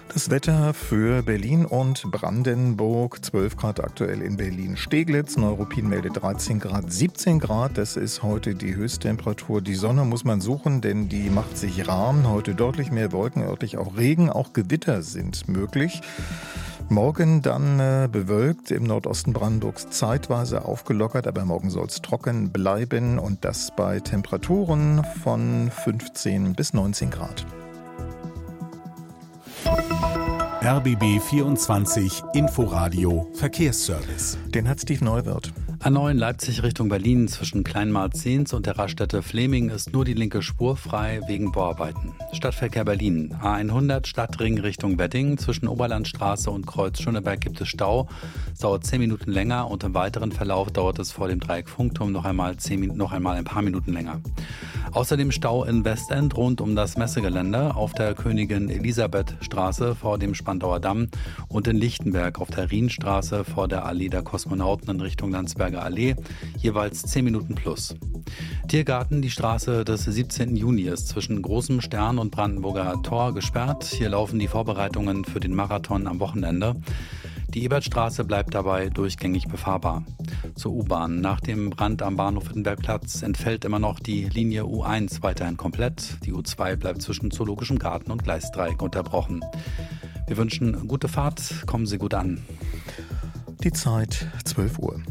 Das Wetter für Berlin und Brandenburg. 12 Grad aktuell in Berlin-Steglitz. Neuruppin meldet 13 Grad, 17 Grad. Das ist heute die Höchsttemperatur. Die Sonne muss man suchen, denn die macht sich rar. Heute deutlich mehr Wolken, örtlich auch Regen. Auch Gewitter sind möglich. Morgen dann bewölkt, im Nordosten Brandenburgs zeitweise aufgelockert, aber morgen soll es trocken bleiben und das bei Temperaturen von 15 bis 19 Grad. RBB 24 Inforadio Verkehrsservice. Den hat Steve Neuwirth. A9 Leipzig Richtung Berlin zwischen Kleinmarzens und der Raststätte Fleming ist nur die linke Spur frei wegen Bauarbeiten. Stadtverkehr Berlin. A100 Stadtring Richtung Wedding. Zwischen Oberlandstraße und Kreuz Schöneberg gibt es Stau. Es dauert 10 Minuten länger und im weiteren Verlauf dauert es vor dem Dreieck Funkturm noch einmal ein paar Minuten länger. Außerdem Stau in Westend rund um das Messegelände, auf der Königin Elisabeth Straße vor dem Spandauer Damm und in Lichtenberg auf der Rienstraße vor der Allee der Kosmonauten in Richtung Landsberger Allee, jeweils 10 Minuten plus. Tiergarten, die Straße des 17. Juni ist zwischen Großem Stern und Brandenburger Tor gesperrt. Hier laufen die Vorbereitungen für den Marathon am Wochenende. Die Ebertstraße bleibt dabei durchgängig befahrbar. Zur U-Bahn. Nach dem Brand am Bahnhof Wittenbergplatz entfällt immer noch die Linie U1 weiterhin komplett. Die U2 bleibt zwischen Zoologischem Garten und Gleisdreieck unterbrochen. Wir wünschen gute Fahrt, kommen Sie gut an. Die Zeit 12 Uhr.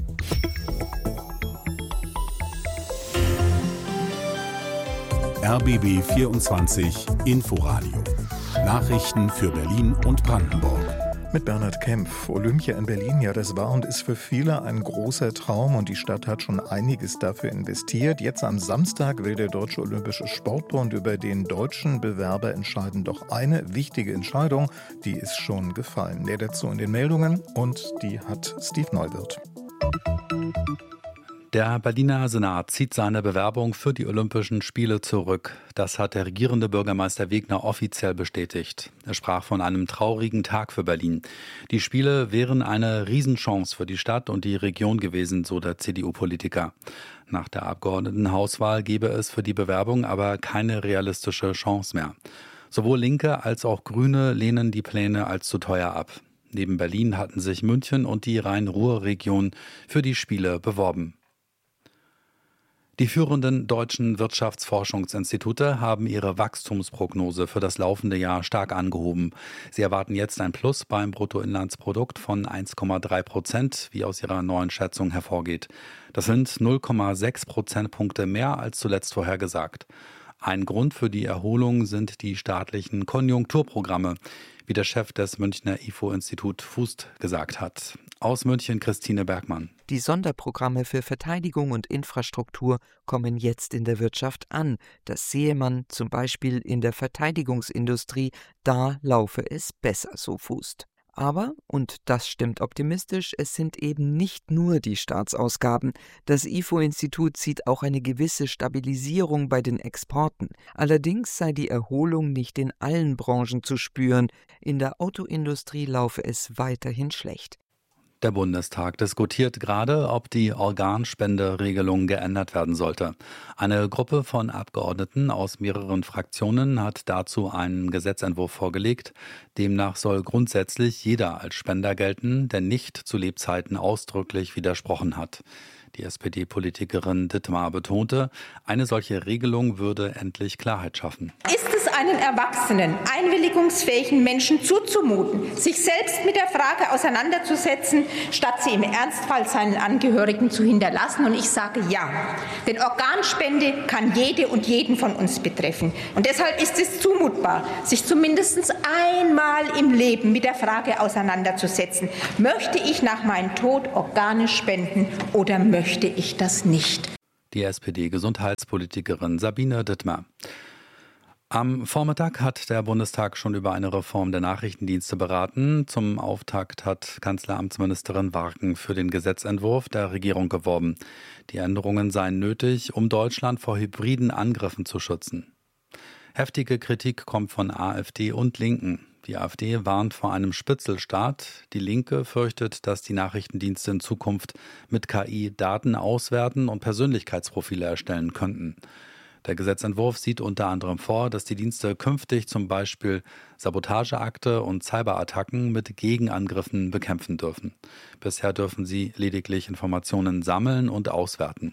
RBB 24 Inforadio. Nachrichten für Berlin und Brandenburg. Mit Bernhard Kempf. Olympia in Berlin, ja, das war und ist für viele ein großer Traum und die Stadt hat schon einiges dafür investiert. Jetzt am Samstag will der Deutsche Olympische Sportbund über den deutschen Bewerber entscheiden. Doch eine wichtige Entscheidung, die ist schon gefallen. Mehr dazu in den Meldungen und die hat Steve Neuwirth. Der Berliner Senat zieht seine Bewerbung für die Olympischen Spiele zurück. Das hat der regierende Bürgermeister Wegner offiziell bestätigt. Er sprach von einem traurigen Tag für Berlin. Die Spiele wären eine Riesenchance für die Stadt und die Region gewesen, so der CDU-Politiker. Nach der Abgeordnetenhauswahl gebe es für die Bewerbung aber keine realistische Chance mehr. Sowohl Linke als auch Grüne lehnen die Pläne als zu teuer ab. Neben Berlin hatten sich München und die Rhein-Ruhr-Region für die Spiele beworben. Die führenden deutschen Wirtschaftsforschungsinstitute haben ihre Wachstumsprognose für das laufende Jahr stark angehoben. Sie erwarten jetzt ein Plus beim Bruttoinlandsprodukt von 1,3%, wie aus ihrer neuen Schätzung hervorgeht. Das sind 0,6 Prozentpunkte mehr als zuletzt vorhergesagt. Ein Grund für die Erholung sind die staatlichen Konjunkturprogramme, wie der Chef des Münchner IFO-Institut Fust gesagt hat. Aus München Christine Bergmann. Die Sonderprogramme für Verteidigung und Infrastruktur kommen jetzt in der Wirtschaft an. Das sehe man zum Beispiel in der Verteidigungsindustrie. Da laufe es besser, so Fust. Aber, und das stimmt optimistisch, es sind eben nicht nur die Staatsausgaben. Das IFO-Institut sieht auch eine gewisse Stabilisierung bei den Exporten. Allerdings sei die Erholung nicht in allen Branchen zu spüren. In der Autoindustrie laufe es weiterhin schlecht. Der Bundestag diskutiert gerade, ob die Organspenderegelung geändert werden sollte. Eine Gruppe von Abgeordneten aus mehreren Fraktionen hat dazu einen Gesetzentwurf vorgelegt. Demnach soll grundsätzlich jeder als Spender gelten, der nicht zu Lebzeiten ausdrücklich widersprochen hat. Die SPD-Politikerin Dittmar betonte, eine solche Regelung würde endlich Klarheit schaffen. Ist es einen erwachsenen, einwilligungsfähigen Menschen zuzumuten, sich selbst mit der Frage auseinanderzusetzen, statt sie im Ernstfall seinen Angehörigen zu hinterlassen? Und ich sage ja, denn Organspende kann jede und jeden von uns betreffen. Und deshalb ist es zumutbar, sich zumindest einmal im Leben mit der Frage auseinanderzusetzen, möchte ich nach meinem Tod Organe spenden oder möchte ich das nicht? Die SPD-Gesundheitspolitikerin Sabine Dittmar. Am Vormittag hat der Bundestag schon über eine Reform der Nachrichtendienste beraten. Zum Auftakt hat Kanzleramtsministerin Warken für den Gesetzentwurf der Regierung geworben. Die Änderungen seien nötig, um Deutschland vor hybriden Angriffen zu schützen. Heftige Kritik kommt von AfD und Linken. Die AfD warnt vor einem Spitzelstaat. Die Linke fürchtet, dass die Nachrichtendienste in Zukunft mit KI Daten auswerten und Persönlichkeitsprofile erstellen könnten. Der Gesetzentwurf sieht unter anderem vor, dass die Dienste künftig zum Beispiel Sabotageakte und Cyberattacken mit Gegenangriffen bekämpfen dürfen. Bisher dürfen sie lediglich Informationen sammeln und auswerten.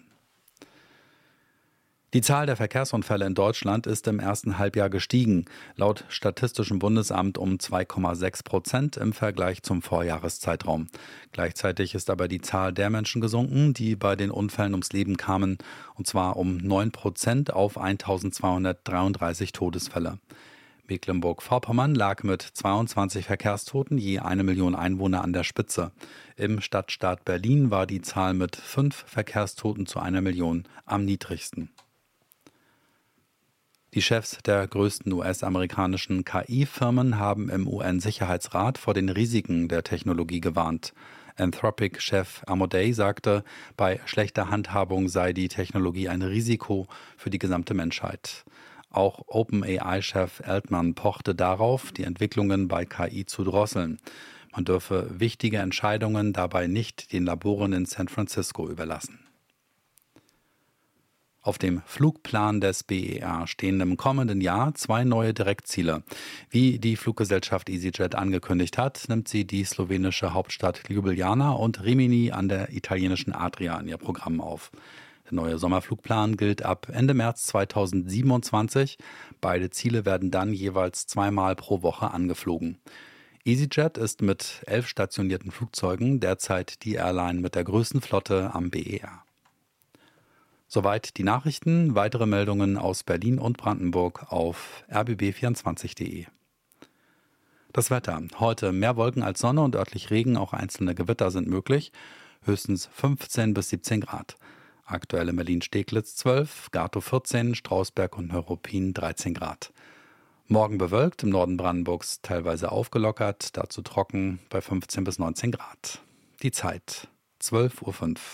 Die Zahl der Verkehrsunfälle in Deutschland ist im ersten Halbjahr gestiegen, laut Statistischem Bundesamt um 2,6% im Vergleich zum Vorjahreszeitraum. Gleichzeitig ist aber die Zahl der Menschen gesunken, die bei den Unfällen ums Leben kamen, und zwar um 9% auf 1.233 Todesfälle. Mecklenburg-Vorpommern lag mit 22 Verkehrstoten je 1 Million Einwohner an der Spitze. Im Stadtstaat Berlin war die Zahl mit 5 Verkehrstoten zu 1 Million am niedrigsten. Die Chefs der größten US-amerikanischen KI-Firmen haben im UN-Sicherheitsrat vor den Risiken der Technologie gewarnt. Anthropic-Chef Amodei sagte, bei schlechter Handhabung sei die Technologie ein Risiko für die gesamte Menschheit. Auch OpenAI-Chef Altman pochte darauf, die Entwicklungen bei KI zu drosseln. Man dürfe wichtige Entscheidungen dabei nicht den Laboren in San Francisco überlassen. Auf dem Flugplan des BER stehen im kommenden Jahr 2 neue Direktziele. Wie die Fluggesellschaft EasyJet angekündigt hat, nimmt sie die slowenische Hauptstadt Ljubljana und Rimini an der italienischen Adria in ihr Programm auf. Der neue Sommerflugplan gilt ab Ende März 2027. Beide Ziele werden dann jeweils 2-mal pro Woche angeflogen. EasyJet ist mit 11 stationierten Flugzeugen derzeit die Airline mit der größten Flotte am BER. Soweit die Nachrichten. Weitere Meldungen aus Berlin und Brandenburg auf rbb24.de. Das Wetter. Heute mehr Wolken als Sonne und örtlich Regen, auch einzelne Gewitter sind möglich. Höchstens 15 bis 17 Grad. Aktuell in Berlin-Steglitz 12, Gatow 14, Strausberg und Neuruppin 13 Grad. Morgen bewölkt, im Norden Brandenburgs teilweise aufgelockert, dazu trocken bei 15 bis 19 Grad. Die Zeit 12:05 Uhr.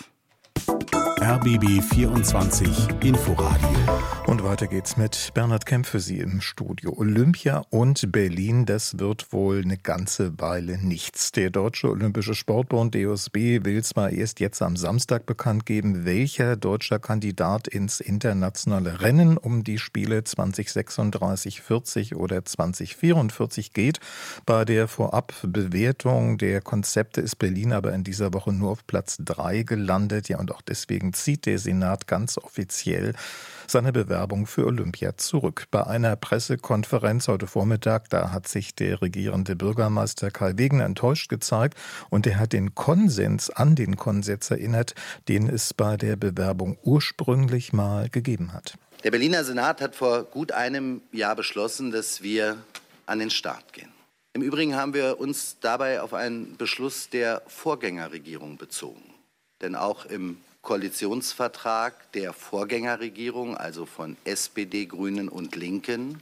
RBB 24 Inforadio. Und weiter geht's mit Bernhard Kemp für Sie im Studio. Olympia und Berlin, das wird wohl eine ganze Weile nichts. Der Deutsche Olympische Sportbund DOSB will zwar erst jetzt am Samstag bekannt geben, welcher deutscher Kandidat ins internationale Rennen um die Spiele 2036, 40 oder 2044 geht. Bei der Vorabbewertung der Konzepte ist Berlin aber in dieser Woche nur auf Platz 3 gelandet. Ja, und auch deswegen zieht der Senat ganz offiziell seine Bewerbung für Olympia zurück. Bei einer Pressekonferenz heute Vormittag, da hat sich der regierende Bürgermeister Kai Wegner enttäuscht gezeigt und er hat den Konsens an den Konsens erinnert, den es bei der Bewerbung ursprünglich mal gegeben hat. Der Berliner Senat hat vor gut einem Jahr beschlossen, dass wir an den Start gehen. Im Übrigen haben wir uns dabei auf einen Beschluss der Vorgängerregierung bezogen. Denn auch im Koalitionsvertrag der Vorgängerregierung, also von SPD, Grünen und Linken,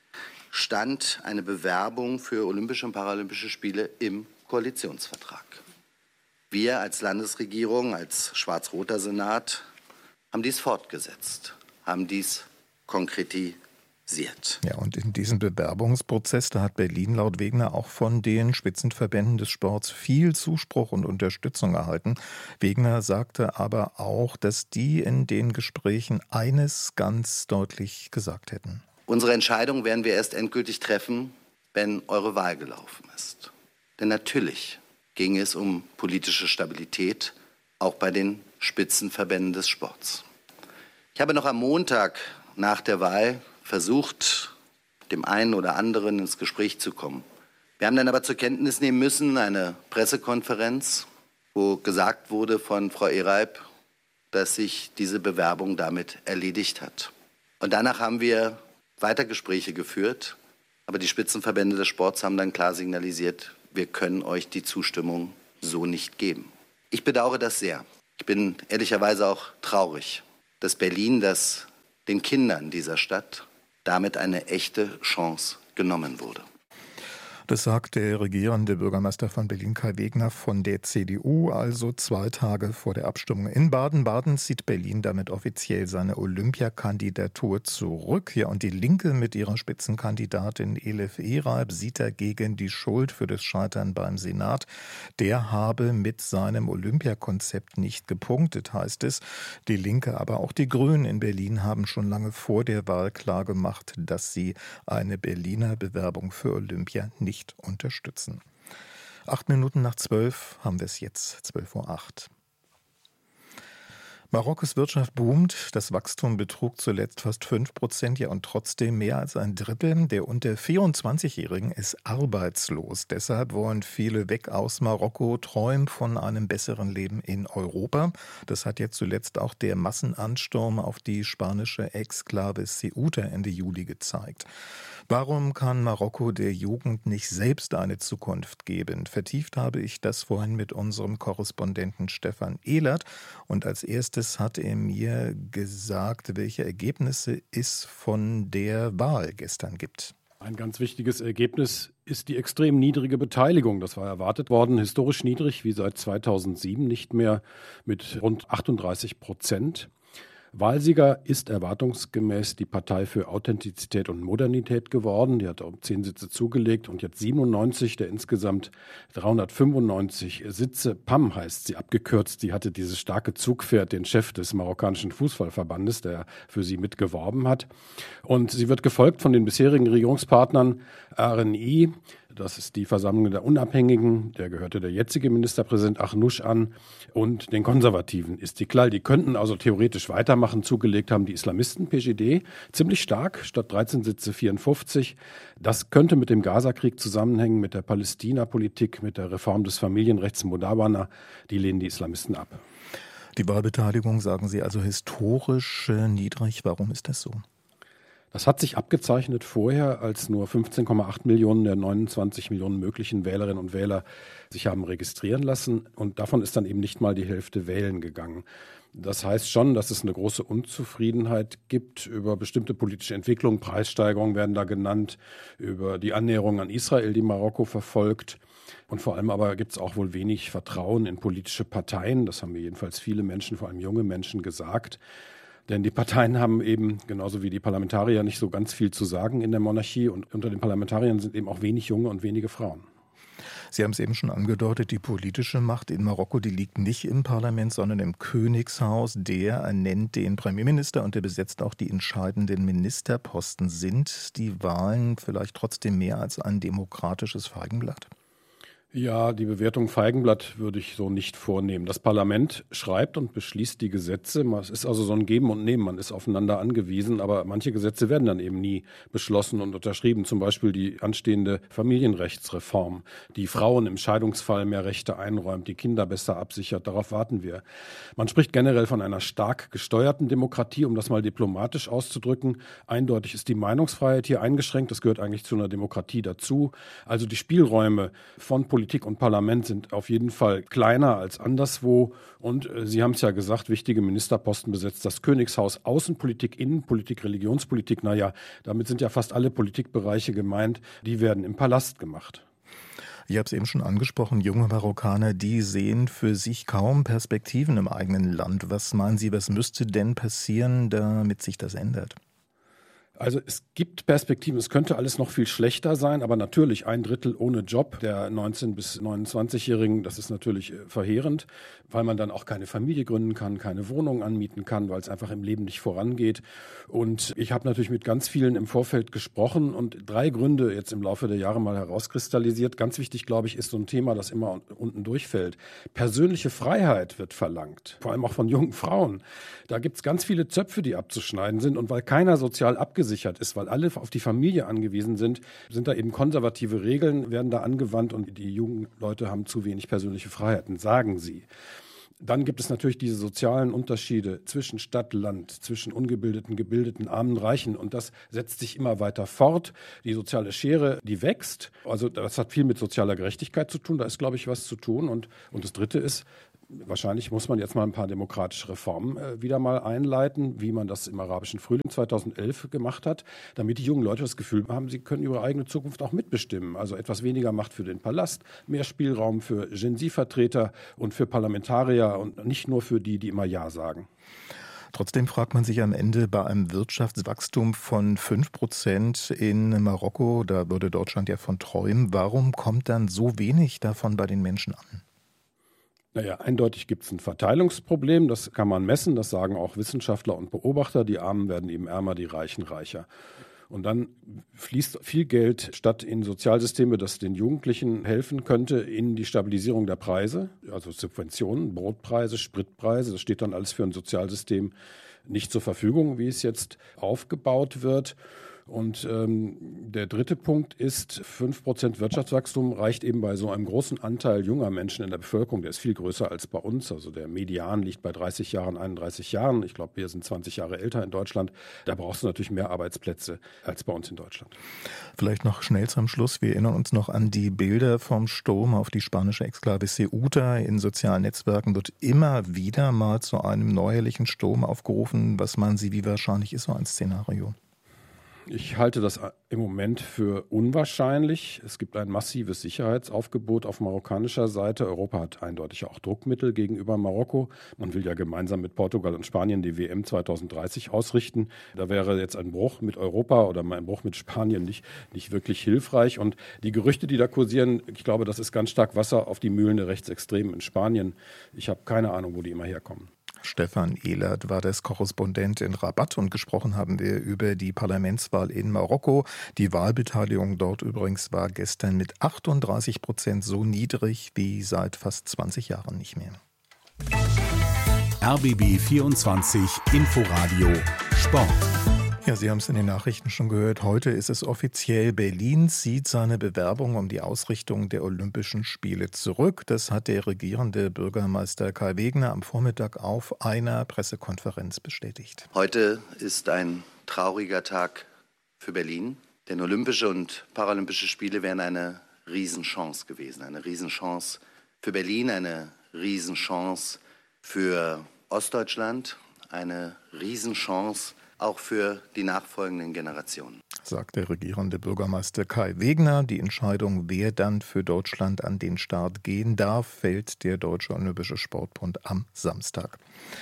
stand eine Bewerbung für Olympische und Paralympische Spiele im Koalitionsvertrag. Wir als Landesregierung, als schwarz-roter Senat, haben dies fortgesetzt, haben dies konkretisiert. Ja, und in diesem Bewerbungsprozess, da hat Berlin laut Wegner auch von den Spitzenverbänden des Sports viel Zuspruch und Unterstützung erhalten. Wegner sagte aber auch, dass die in den Gesprächen eines ganz deutlich gesagt hätten. Unsere Entscheidung werden wir erst endgültig treffen, wenn eure Wahl gelaufen ist. Denn natürlich ging es um politische Stabilität, auch bei den Spitzenverbänden des Sports. Ich habe noch am Montag nach der Wahl versucht, mit dem einen oder anderen ins Gespräch zu kommen. Wir haben dann aber zur Kenntnis nehmen müssen, eine Pressekonferenz, wo gesagt wurde von Frau Ereib, dass sich diese Bewerbung damit erledigt hat. Und danach haben wir weiter Gespräche geführt, aber die Spitzenverbände des Sports haben dann klar signalisiert, wir können euch die Zustimmung so nicht geben. Ich bedauere das sehr. Ich bin ehrlicherweise auch traurig, dass Berlin, das den Kindern dieser Stadt damit eine echte Chance genommen wurde. Das sagt der regierende Bürgermeister von Berlin, Kai Wegner von der CDU, also 2 Tage vor der Abstimmung. In Baden-Baden zieht Berlin damit offiziell seine Olympiakandidatur zurück. Ja, und die Linke mit ihrer Spitzenkandidatin Elif Ereib sieht dagegen die Schuld für das Scheitern beim Senat. Der habe mit seinem Olympiakonzept nicht gepunktet, heißt es. Die Linke, aber auch die Grünen in Berlin haben schon lange vor der Wahl klargemacht, dass sie eine Berliner Bewerbung für Olympia nicht unterstützen. 8:08 haben wir es jetzt, 12:08 Uhr. Marokkos Wirtschaft boomt, das Wachstum betrug zuletzt fast 5%, ja, und trotzdem mehr als ein Drittel der unter 24-Jährigen ist arbeitslos. Deshalb wollen viele weg aus Marokko, träumen von einem besseren Leben in Europa. Das hat jetzt zuletzt auch der Massenansturm auf die spanische Exklave Ceuta Ende Juli gezeigt. Warum kann Marokko der Jugend nicht selbst eine Zukunft geben? Vertieft habe ich das vorhin mit unserem Korrespondenten Stefan Ehlert. Und als erstes hat er mir gesagt, welche Ergebnisse es von der Wahl gestern gibt. Ein ganz wichtiges Ergebnis ist die extrem niedrige Beteiligung. Das war erwartet worden, historisch niedrig, wie seit 2007, nicht mehr mit rund 38%. Wahlsieger ist erwartungsgemäß die Partei für Authentizität und Modernität geworden. Die hat um 10 Sitze zugelegt und jetzt 97 der insgesamt 395 Sitze. PAM heißt sie abgekürzt. Sie hatte dieses starke Zugpferd, den Chef des marokkanischen Fußballverbandes, der für sie mitgeworben hat. Und sie wird gefolgt von den bisherigen Regierungspartnern RNI. Das ist die Versammlung der Unabhängigen, der gehörte der jetzige Ministerpräsident Arnouch an, und den Konservativen Istiklal. Die könnten also theoretisch weitermachen. Zugelegt haben die Islamisten, PJD, ziemlich stark, statt 13 Sitze 54. Das könnte mit dem Gaza-Krieg zusammenhängen, mit der Palästina-Politik, mit der Reform des Familienrechts Modawana. Die lehnen die Islamisten ab. Die Wahlbeteiligung, sagen Sie, also historisch niedrig. Warum ist das so? Das hat sich abgezeichnet vorher, als nur 15,8 Millionen der 29 Millionen möglichen Wählerinnen und Wähler sich haben registrieren lassen. Und davon ist dann eben nicht mal die Hälfte wählen gegangen. Das heißt schon, dass es eine große Unzufriedenheit gibt über bestimmte politische Entwicklungen. Preissteigerungen werden da genannt, über die Annäherung an Israel, die Marokko verfolgt. Und vor allem aber gibt es auch wohl wenig Vertrauen in politische Parteien. Das haben mir jedenfalls viele Menschen, vor allem junge Menschen, gesagt. Denn die Parteien haben eben, genauso wie die Parlamentarier, nicht so ganz viel zu sagen in der Monarchie. Und unter den Parlamentariern sind eben auch wenig Junge und wenige Frauen. Sie haben es eben schon angedeutet, die politische Macht in Marokko, die liegt nicht im Parlament, sondern im Königshaus. Der ernennt den Premierminister und der besetzt auch die entscheidenden Ministerposten. Sind die Wahlen vielleicht trotzdem mehr als ein demokratisches Feigenblatt? Ja, die Bewertung Feigenblatt würde ich so nicht vornehmen. Das Parlament schreibt und beschließt die Gesetze. Es ist also so ein Geben und Nehmen. Man ist aufeinander angewiesen, aber manche Gesetze werden dann eben nie beschlossen und unterschrieben. Zum Beispiel die anstehende Familienrechtsreform, die Frauen im Scheidungsfall mehr Rechte einräumt, die Kinder besser absichert. Darauf warten wir. Man spricht generell von einer stark gesteuerten Demokratie, um das mal diplomatisch auszudrücken. Eindeutig ist die Meinungsfreiheit hier eingeschränkt. Das gehört eigentlich zu einer Demokratie dazu. Also die Spielräume von Politik und Parlament sind auf jeden Fall kleiner als anderswo. Und Sie haben es ja gesagt, wichtige Ministerposten besetzt das Königshaus. Außenpolitik, Innenpolitik, Religionspolitik, naja, damit sind ja fast alle Politikbereiche gemeint. Die werden im Palast gemacht. Ich habe es eben schon angesprochen, junge Marokkaner, die sehen für sich kaum Perspektiven im eigenen Land. Was meinen Sie, was müsste denn passieren, damit sich das ändert? Also es gibt Perspektiven, es könnte alles noch viel schlechter sein, aber natürlich ein Drittel ohne Job der 19- bis 29-Jährigen, das ist natürlich verheerend, weil man dann auch keine Familie gründen kann, keine Wohnung anmieten kann, weil es einfach im Leben nicht vorangeht. Und ich habe natürlich mit ganz vielen im Vorfeld gesprochen und 3 Gründe jetzt im Laufe der Jahre mal herauskristallisiert. Ganz wichtig, glaube ich, ist so ein Thema, das immer unten durchfällt. Persönliche Freiheit wird verlangt, vor allem auch von jungen Frauen. Da gibt es ganz viele Zöpfe, die abzuschneiden sind, und weil keiner sozial abgesichert ist, weil alle auf die Familie angewiesen sind, sind da eben konservative Regeln, werden da angewandt, und die jungen Leute haben zu wenig persönliche Freiheiten, sagen sie. Dann gibt es natürlich diese sozialen Unterschiede zwischen Stadt, Land, zwischen Ungebildeten, Gebildeten, Armen, Reichen, und das setzt sich immer weiter fort. Die soziale Schere, die wächst, also das hat viel mit sozialer Gerechtigkeit zu tun, da ist, glaube ich, was zu tun. Und das Dritte ist, wahrscheinlich muss man jetzt mal ein paar demokratische Reformen wieder mal einleiten, wie man das im arabischen Frühling 2011 gemacht hat, damit die jungen Leute das Gefühl haben, sie können ihre eigene Zukunft auch mitbestimmen. Also etwas weniger Macht für den Palast, mehr Spielraum für Gen-Z-Vertreter und für Parlamentarier und nicht nur für die immer Ja sagen. Trotzdem fragt man sich am Ende bei einem Wirtschaftswachstum von 5% in Marokko, da würde Deutschland ja von träumen, warum kommt dann so wenig davon bei den Menschen an? Naja, eindeutig gibt es ein Verteilungsproblem, das kann man messen, das sagen auch Wissenschaftler und Beobachter. Die Armen werden eben ärmer, die Reichen reicher. Und dann fließt viel Geld statt in Sozialsysteme, das den Jugendlichen helfen könnte, in die Stabilisierung der Preise, also Subventionen, Brotpreise, Spritpreise. Das steht dann alles für ein Sozialsystem nicht zur Verfügung, wie es jetzt aufgebaut wird. Und der dritte Punkt ist, 5% Wirtschaftswachstum reicht eben bei so einem großen Anteil junger Menschen in der Bevölkerung. Der ist viel größer als bei uns. Also der Median liegt bei 30 Jahren, 31 Jahren. Ich glaube, wir sind 20 Jahre älter in Deutschland. Da brauchst du natürlich mehr Arbeitsplätze als bei uns in Deutschland. Vielleicht noch schnell zum Schluss. Wir erinnern uns noch an die Bilder vom Sturm auf die spanische Exklave Ceuta. In sozialen Netzwerken wird immer wieder mal zu einem neuerlichen Sturm aufgerufen. Was meinen Sie, wie wahrscheinlich ist so ein Szenario? Ich halte das im Moment für unwahrscheinlich. Es gibt ein massives Sicherheitsaufgebot auf marokkanischer Seite. Europa hat eindeutig auch Druckmittel gegenüber Marokko. Man will ja gemeinsam mit Portugal und Spanien die WM 2030 ausrichten. Da wäre jetzt ein Bruch mit Europa oder ein Bruch mit Spanien nicht wirklich hilfreich. Und die Gerüchte, die da kursieren, ich glaube, das ist ganz stark Wasser auf die Mühlen der Rechtsextremen in Spanien. Ich habe keine Ahnung, wo die immer herkommen. Stefan Ehlert war das Korrespondent in Rabat und gesprochen haben wir über die Parlamentswahl in Marokko. Die Wahlbeteiligung dort übrigens war gestern mit 38% so niedrig wie seit fast 20 Jahren nicht mehr. RBB 24 Inforadio Sport. Ja, Sie haben es in den Nachrichten schon gehört. Heute ist es offiziell. Berlin zieht seine Bewerbung um die Ausrichtung der Olympischen Spiele zurück. Das hat der regierende Bürgermeister Kai Wegner am Vormittag auf einer Pressekonferenz bestätigt. Heute ist ein trauriger Tag für Berlin. Denn Olympische und Paralympische Spiele wären eine Riesenchance gewesen. Eine Riesenchance für Berlin, eine Riesenchance für Ostdeutschland, eine Riesenchance auch für die nachfolgenden Generationen. Sagt der regierende Bürgermeister Kai Wegner. Die Entscheidung, wer dann für Deutschland an den Start gehen darf, fällt der Deutsche Olympische Sportbund am Samstag.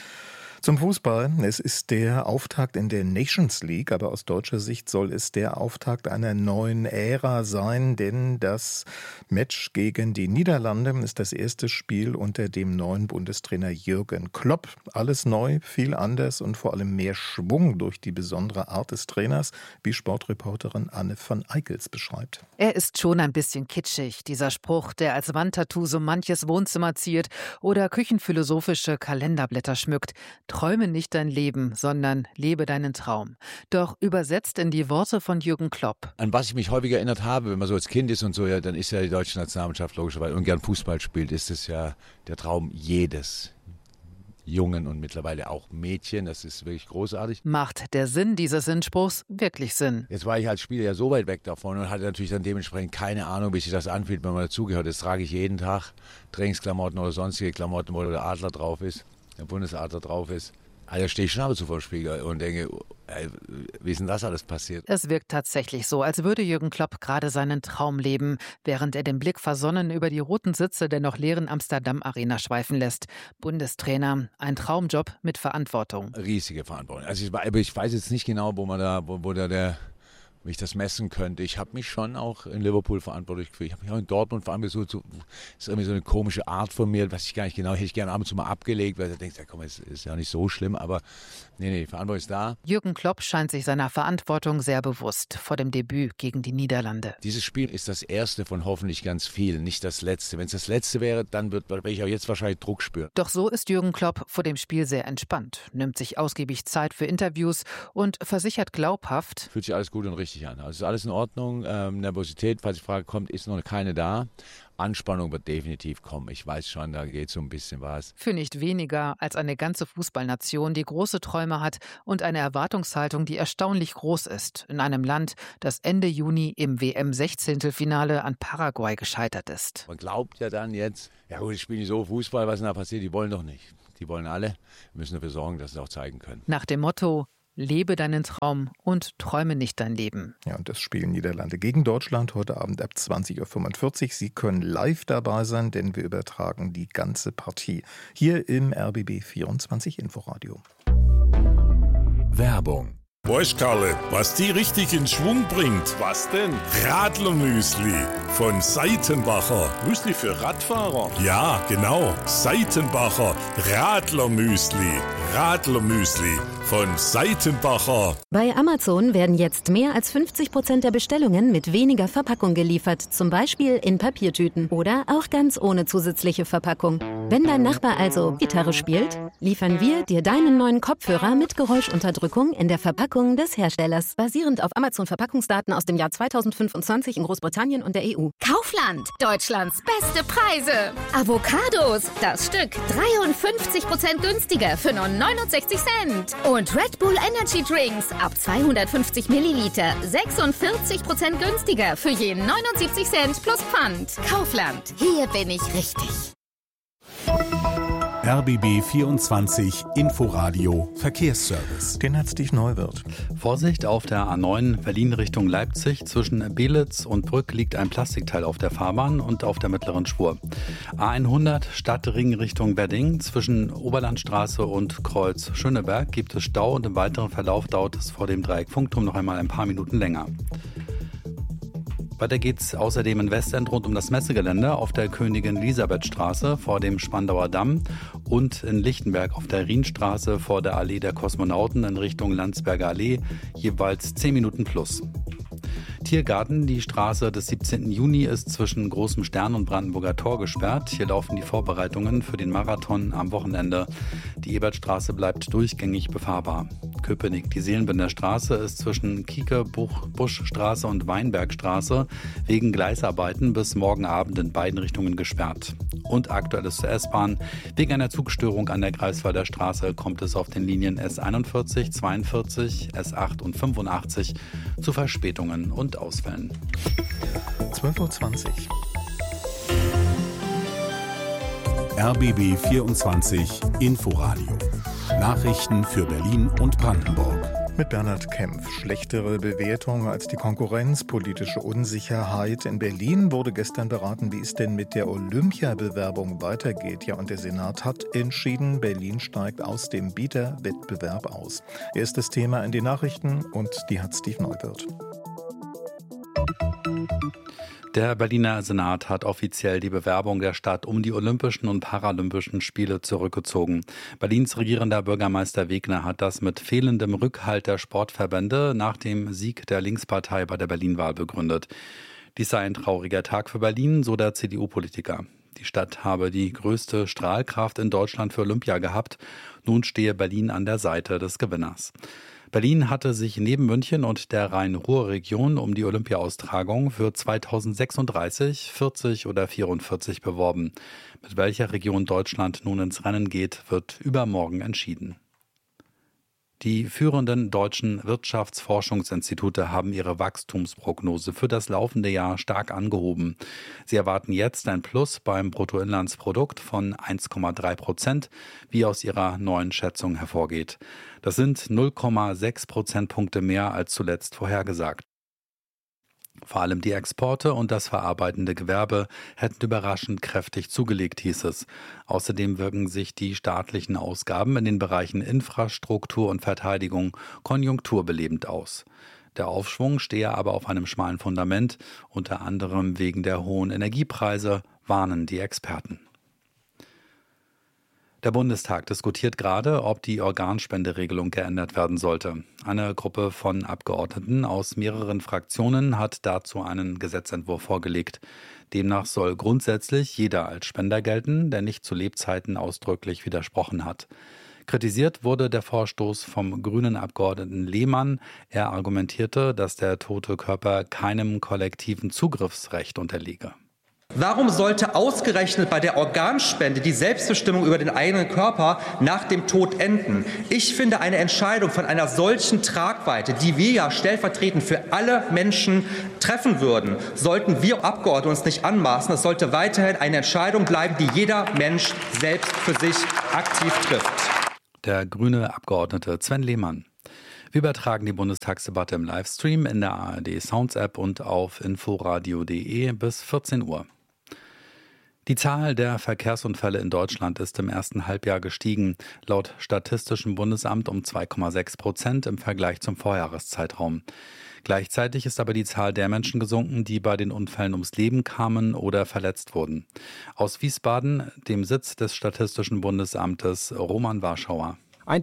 Zum Fußball. Es ist der Auftakt in der Nations League, aber aus deutscher Sicht soll es der Auftakt einer neuen Ära sein, denn das Match gegen die Niederlande ist das erste Spiel unter dem neuen Bundestrainer Jürgen Klopp. Alles neu, viel anders und vor allem mehr Schwung durch die besondere Art des Trainers, wie Sportreporterin Anne van Eickels beschreibt. Er ist schon ein bisschen kitschig, dieser Spruch, der als Wandtattoo so manches Wohnzimmer ziert oder küchenphilosophische Kalenderblätter schmückt. Träume nicht dein Leben, sondern lebe deinen Traum. Doch übersetzt in die Worte von Jürgen Klopp. An was ich mich häufig erinnert habe, wenn man so als Kind ist und so, ja, dann ist ja die deutsche Nationalmannschaft logischerweise und gern Fußball spielt, ist es ja der Traum jedes Jungen und mittlerweile auch Mädchen. Das ist wirklich großartig. Macht der Sinn dieses Sinnspruchs wirklich Sinn? Jetzt war ich als Spieler ja so weit weg davon und hatte natürlich dann dementsprechend keine Ahnung, wie sich das anfühlt, wenn man dazugehört. Das trage ich jeden Tag, Trainingsklamotten oder sonstige Klamotten, wo der Adler drauf ist, der Bundesadler drauf ist. Also stehe ich schon ab und zu vor dem Spiegel und denke, wie ist denn das alles passiert? Es wirkt tatsächlich so, als würde Jürgen Klopp gerade seinen Traum leben, während er den Blick versonnen über die roten Sitze der noch leeren Amsterdam Arena schweifen lässt. Bundestrainer, ein Traumjob mit Verantwortung. Riesige Verantwortung. Also ich weiß jetzt nicht genau, wie ich das messen könnte. Ich habe mich schon auch in Liverpool verantwortlich gefühlt. Ich habe mich auch in Dortmund verantwortlich gefühlt. Das ist irgendwie so eine komische Art von mir, was ich gar nicht genau, hätte ich gerne ab und zu mal abgelegt, weil du denkst, ja komm, es ist ja nicht so schlimm, aber nee, die Verantwortung ist da. Jürgen Klopp scheint sich seiner Verantwortung sehr bewusst vor dem Debüt gegen die Niederlande. Dieses Spiel ist das erste von hoffentlich ganz vielen, nicht das letzte. Wenn es das letzte wäre, dann werde ich auch jetzt wahrscheinlich Druck spüren. Doch so ist Jürgen Klopp vor dem Spiel sehr entspannt, nimmt sich ausgiebig Zeit für Interviews und versichert glaubhaft, fühlt sich alles gut und richtig richtig an. Also ist alles in Ordnung. Nervosität, falls die Frage kommt, ist noch keine da. Anspannung wird definitiv kommen. Ich weiß schon, da geht so ein bisschen was. Für nicht weniger als eine ganze Fußballnation, die große Träume hat und eine Erwartungshaltung, die erstaunlich groß ist, in einem Land, das Ende Juni im WM-16-Finale an Paraguay gescheitert ist. Man glaubt ja dann jetzt, ja gut, ich spiele nicht so Fußball, was denn da passiert, die wollen doch nicht. Die wollen alle, wir müssen dafür sorgen, dass sie es auch zeigen können. Nach dem Motto: Lebe deinen Traum und träume nicht dein Leben. Ja, und das Spiel Niederlande gegen Deutschland heute Abend ab 20.45 Uhr. Sie können live dabei sein, denn wir übertragen die ganze Partie hier im RBB 24 Inforadio. Werbung. Weißt Karle, was die richtig in Schwung bringt? Was denn? Radlermüsli von Seitenbacher. Müsli für Radfahrer? Ja, genau. Seitenbacher Radlermüsli. Radlermüsli von Seitenbacher. Bei Amazon werden jetzt mehr als 50% der Bestellungen mit weniger Verpackung geliefert. Zum Beispiel in Papiertüten oder auch ganz ohne zusätzliche Verpackung. Wenn dein Nachbar also Gitarre spielt, liefern wir dir deinen neuen Kopfhörer mit Geräuschunterdrückung in der Verpackung des Herstellers. Basierend auf Amazon-Verpackungsdaten aus dem Jahr 2025 in Großbritannien und der EU. Kaufland, Deutschlands beste Preise. Avocados, das Stück 53% günstiger für nur 69 Cent. Und Red Bull Energy Drinks ab 250 Milliliter 46% günstiger für je 79 Cent plus Pfand. Kaufland, hier bin ich richtig. RBB 24 Inforadio Verkehrsservice. Den hat Steve Neuwirth. Vorsicht auf der A9 Berlin Richtung Leipzig. Zwischen Belitz und Brück liegt ein Plastikteil auf der Fahrbahn und auf der mittleren Spur. A100 Stadtring Richtung Wedding. Zwischen Oberlandstraße und Kreuz Schöneberg gibt es Stau und im weiteren Verlauf dauert es vor dem Dreieck Funkturm noch einmal ein paar Minuten länger. Weiter geht's außerdem in Westend rund um das Messegelände auf der Königin-Elisabeth-Straße vor dem Spandauer Damm und in Lichtenberg auf der Rienstraße vor der Allee der Kosmonauten in Richtung Landsberger Allee, jeweils 10 Minuten plus. Tiergarten, die Straße des 17. Juni ist zwischen Großem Stern und Brandenburger Tor gesperrt. Hier laufen die Vorbereitungen für den Marathon am Wochenende. Die Ebertstraße bleibt durchgängig befahrbar. Köpenick, die Seelenbinderstraße ist zwischen Kieke-Buschstraße und Weinbergstraße wegen Gleisarbeiten bis morgen Abend in beiden Richtungen gesperrt. Und aktuell ist zur S-Bahn. Wegen einer Zugstörung an der Greifswalder Straße kommt es auf den Linien S41, 42, S8 und 85 zu Verspätungen und Ausfällen. 12.20 Uhr. RBB 24 Inforadio. Nachrichten für Berlin und Brandenburg. Mit Bernhard Kempf. Schlechtere Bewertung als die Konkurrenz, politische Unsicherheit. In Berlin wurde gestern beraten, wie es denn mit der Olympiabewerbung weitergeht. Ja, und der Senat hat entschieden, Berlin steigt aus dem Bieterwettbewerb aus. Erstes Thema in den Nachrichten und die hat Steve Neuwirth. Der Berliner Senat hat offiziell die Bewerbung der Stadt um die Olympischen und Paralympischen Spiele zurückgezogen. Berlins regierender Bürgermeister Wegner hat das mit fehlendem Rückhalt der Sportverbände nach dem Sieg der Linkspartei bei der Berlin-Wahl begründet. Dies sei ein trauriger Tag für Berlin, so der CDU-Politiker. Die Stadt habe die größte Strahlkraft in Deutschland für Olympia gehabt. Nun stehe Berlin an der Seite des Gewinners. Berlin hatte sich neben München und der Rhein-Ruhr-Region um die Olympia-Austragung für 2036, 40 oder 44 beworben. Mit welcher Region Deutschland nun ins Rennen geht, wird übermorgen entschieden. Die führenden deutschen Wirtschaftsforschungsinstitute haben ihre Wachstumsprognose für das laufende Jahr stark angehoben. Sie erwarten jetzt ein Plus beim Bruttoinlandsprodukt von 1,3%, wie aus ihrer neuen Schätzung hervorgeht. Das sind 0,6 Prozentpunkte mehr als zuletzt vorhergesagt. Vor allem die Exporte und das verarbeitende Gewerbe hätten überraschend kräftig zugelegt, hieß es. Außerdem wirken sich die staatlichen Ausgaben in den Bereichen Infrastruktur und Verteidigung konjunkturbelebend aus. Der Aufschwung stehe aber auf einem schmalen Fundament, unter anderem wegen der hohen Energiepreise, warnen die Experten. Der Bundestag diskutiert gerade, ob die Organspenderegelung geändert werden sollte. Eine Gruppe von Abgeordneten aus mehreren Fraktionen hat dazu einen Gesetzentwurf vorgelegt. Demnach soll grundsätzlich jeder als Spender gelten, der nicht zu Lebzeiten ausdrücklich widersprochen hat. Kritisiert wurde der Vorstoß vom grünen Abgeordneten Lehmann. Er argumentierte, dass der tote Körper keinem kollektiven Zugriffsrecht unterliege. Warum sollte ausgerechnet bei der Organspende die Selbstbestimmung über den eigenen Körper nach dem Tod enden? Ich finde eine Entscheidung von einer solchen Tragweite, die wir ja stellvertretend für alle Menschen treffen würden, sollten wir Abgeordnete uns nicht anmaßen. Es sollte weiterhin eine Entscheidung bleiben, die jeder Mensch selbst für sich aktiv trifft. Der grüne Abgeordnete Sven Lehmann. Wir übertragen die Bundestagsdebatte im Livestream in der ARD Sounds App und auf inforadio.de bis 14 Uhr. Die Zahl der Verkehrsunfälle in Deutschland ist im ersten Halbjahr gestiegen, laut Statistischem Bundesamt um 2,6% im Vergleich zum Vorjahreszeitraum. Gleichzeitig ist aber die Zahl der Menschen gesunken, die bei den Unfällen ums Leben kamen oder verletzt wurden. Aus Wiesbaden, dem Sitz des Statistischen Bundesamtes, Roman Warschauer.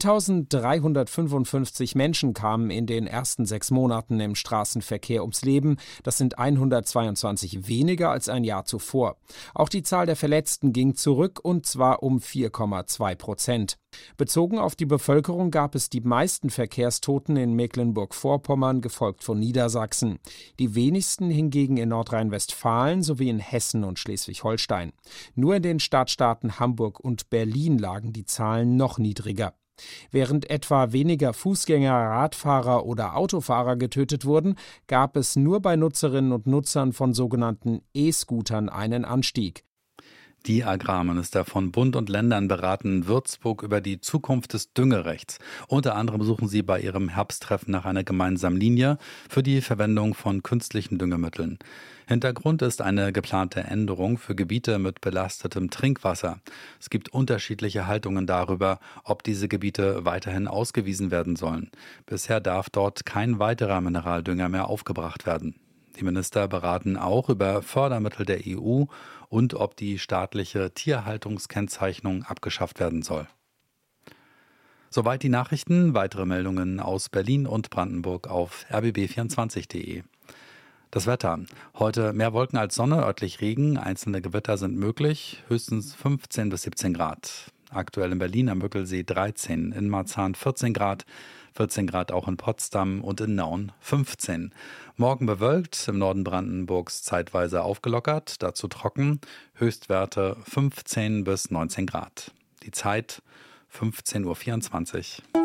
1355 Menschen kamen in den ersten 6 Monaten im Straßenverkehr ums Leben. Das sind 122 weniger als ein Jahr zuvor. Auch die Zahl der Verletzten ging zurück, und zwar um 4,2%. Bezogen auf die Bevölkerung gab es die meisten Verkehrstoten in Mecklenburg-Vorpommern, gefolgt von Niedersachsen. Die wenigsten hingegen in Nordrhein-Westfalen sowie in Hessen und Schleswig-Holstein. Nur in den Stadtstaaten Hamburg und Berlin lagen die Zahlen noch niedriger. Während etwa weniger Fußgänger, Radfahrer oder Autofahrer getötet wurden, gab es nur bei Nutzerinnen und Nutzern von sogenannten E-Scootern einen Anstieg. Die Agrarminister von Bund und Ländern beraten in Würzburg über die Zukunft des Düngerechts. Unter anderem suchen sie bei ihrem Herbsttreffen nach einer gemeinsamen Linie für die Verwendung von künstlichen Düngemitteln. Hintergrund ist eine geplante Änderung für Gebiete mit belastetem Trinkwasser. Es gibt unterschiedliche Haltungen darüber, ob diese Gebiete weiterhin ausgewiesen werden sollen. Bisher darf dort kein weiterer Mineraldünger mehr aufgebracht werden. Die Minister beraten auch über Fördermittel der EU und ob die staatliche Tierhaltungskennzeichnung abgeschafft werden soll. Soweit die Nachrichten. Weitere Meldungen aus Berlin und Brandenburg auf rbb24.de. Das Wetter. Heute mehr Wolken als Sonne, örtlich Regen. Einzelne Gewitter sind möglich. Höchstens 15 bis 17 Grad. Aktuell in Berlin am Müggelsee 13, in Marzahn 14 Grad. 14 Grad auch in Potsdam und in Nauen 15. Morgen bewölkt, im Norden Brandenburgs zeitweise aufgelockert, dazu trocken, Höchstwerte 15 bis 19 Grad. Die Zeit 15.24 Uhr.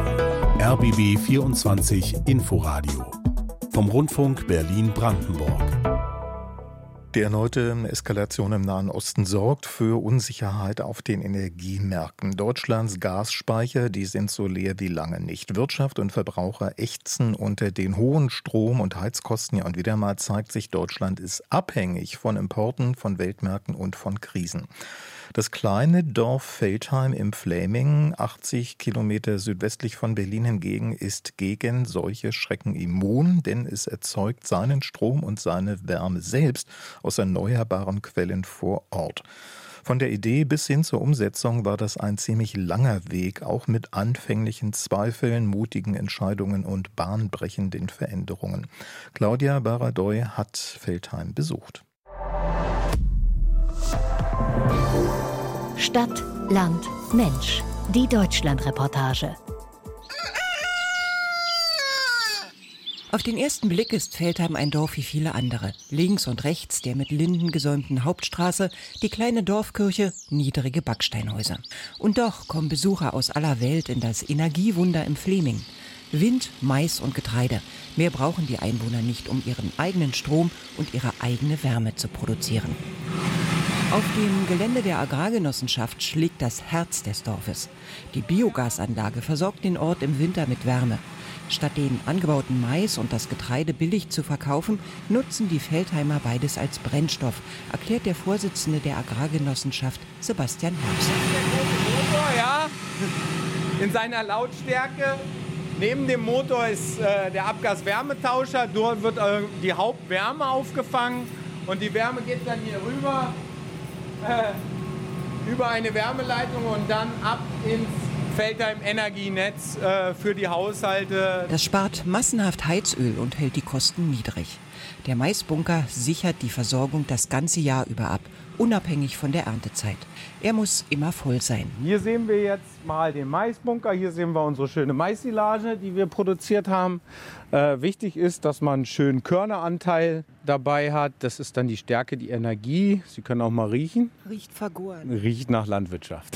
RBB 24 Inforadio vom Rundfunk Berlin-Brandenburg. Die erneute Eskalation im Nahen Osten sorgt für Unsicherheit auf den Energiemärkten. Deutschlands Gasspeicher, die sind so leer wie lange nicht. Wirtschaft und Verbraucher ächzen unter den hohen Strom- und Heizkosten. Ja, und wieder mal zeigt sich, Deutschland ist abhängig von Importen, von Weltmärkten und von Krisen. Das kleine Dorf Veltheim im Fläming, 80 Kilometer südwestlich von Berlin hingegen, ist gegen solche Schrecken immun, denn es erzeugt seinen Strom und seine Wärme selbst aus erneuerbaren Quellen vor Ort. Von der Idee bis hin zur Umsetzung war das ein ziemlich langer Weg, auch mit anfänglichen Zweifeln, mutigen Entscheidungen und bahnbrechenden Veränderungen. Claudia Baradoy hat Veltheim besucht. Stadt, Land, Mensch. Die Deutschland-Reportage. Auf den ersten Blick ist Veltheim ein Dorf wie viele andere. Links und rechts der mit Linden gesäumten Hauptstraße, die kleine Dorfkirche, niedrige Backsteinhäuser. Und doch kommen Besucher aus aller Welt in das Energiewunder im Fläming. Wind, Mais und Getreide. Mehr brauchen die Einwohner nicht, um ihren eigenen Strom und ihre eigene Wärme zu produzieren. Auf dem Gelände der Agrargenossenschaft schlägt das Herz des Dorfes. Die Biogasanlage versorgt den Ort im Winter mit Wärme. Statt den angebauten Mais und das Getreide billig zu verkaufen, nutzen die Veltheimer beides als Brennstoff, erklärt der Vorsitzende der Agrargenossenschaft, Sebastian Herbst. Der Motor, ja, in seiner Lautstärke. Neben dem Motor ist der Abgaswärmetauscher. Dort wird die Hauptwärme aufgefangen und die Wärme geht dann hier rüber über eine Wärmeleitung und dann ab ins Veltheim-Energienetz für die Haushalte. Das spart massenhaft Heizöl und hält die Kosten niedrig. Der Maisbunker sichert die Versorgung das ganze Jahr über ab, unabhängig von der Erntezeit. Er muss immer voll sein. Hier sehen wir jetzt mal den Maisbunker. Hier sehen wir unsere schöne Maissilage, die wir produziert haben. Wichtig ist, dass man einen schönen Körneranteil dabei hat. Das ist dann die Stärke, die Energie. Sie können auch mal riechen. Riecht vergoren. Riecht nach Landwirtschaft.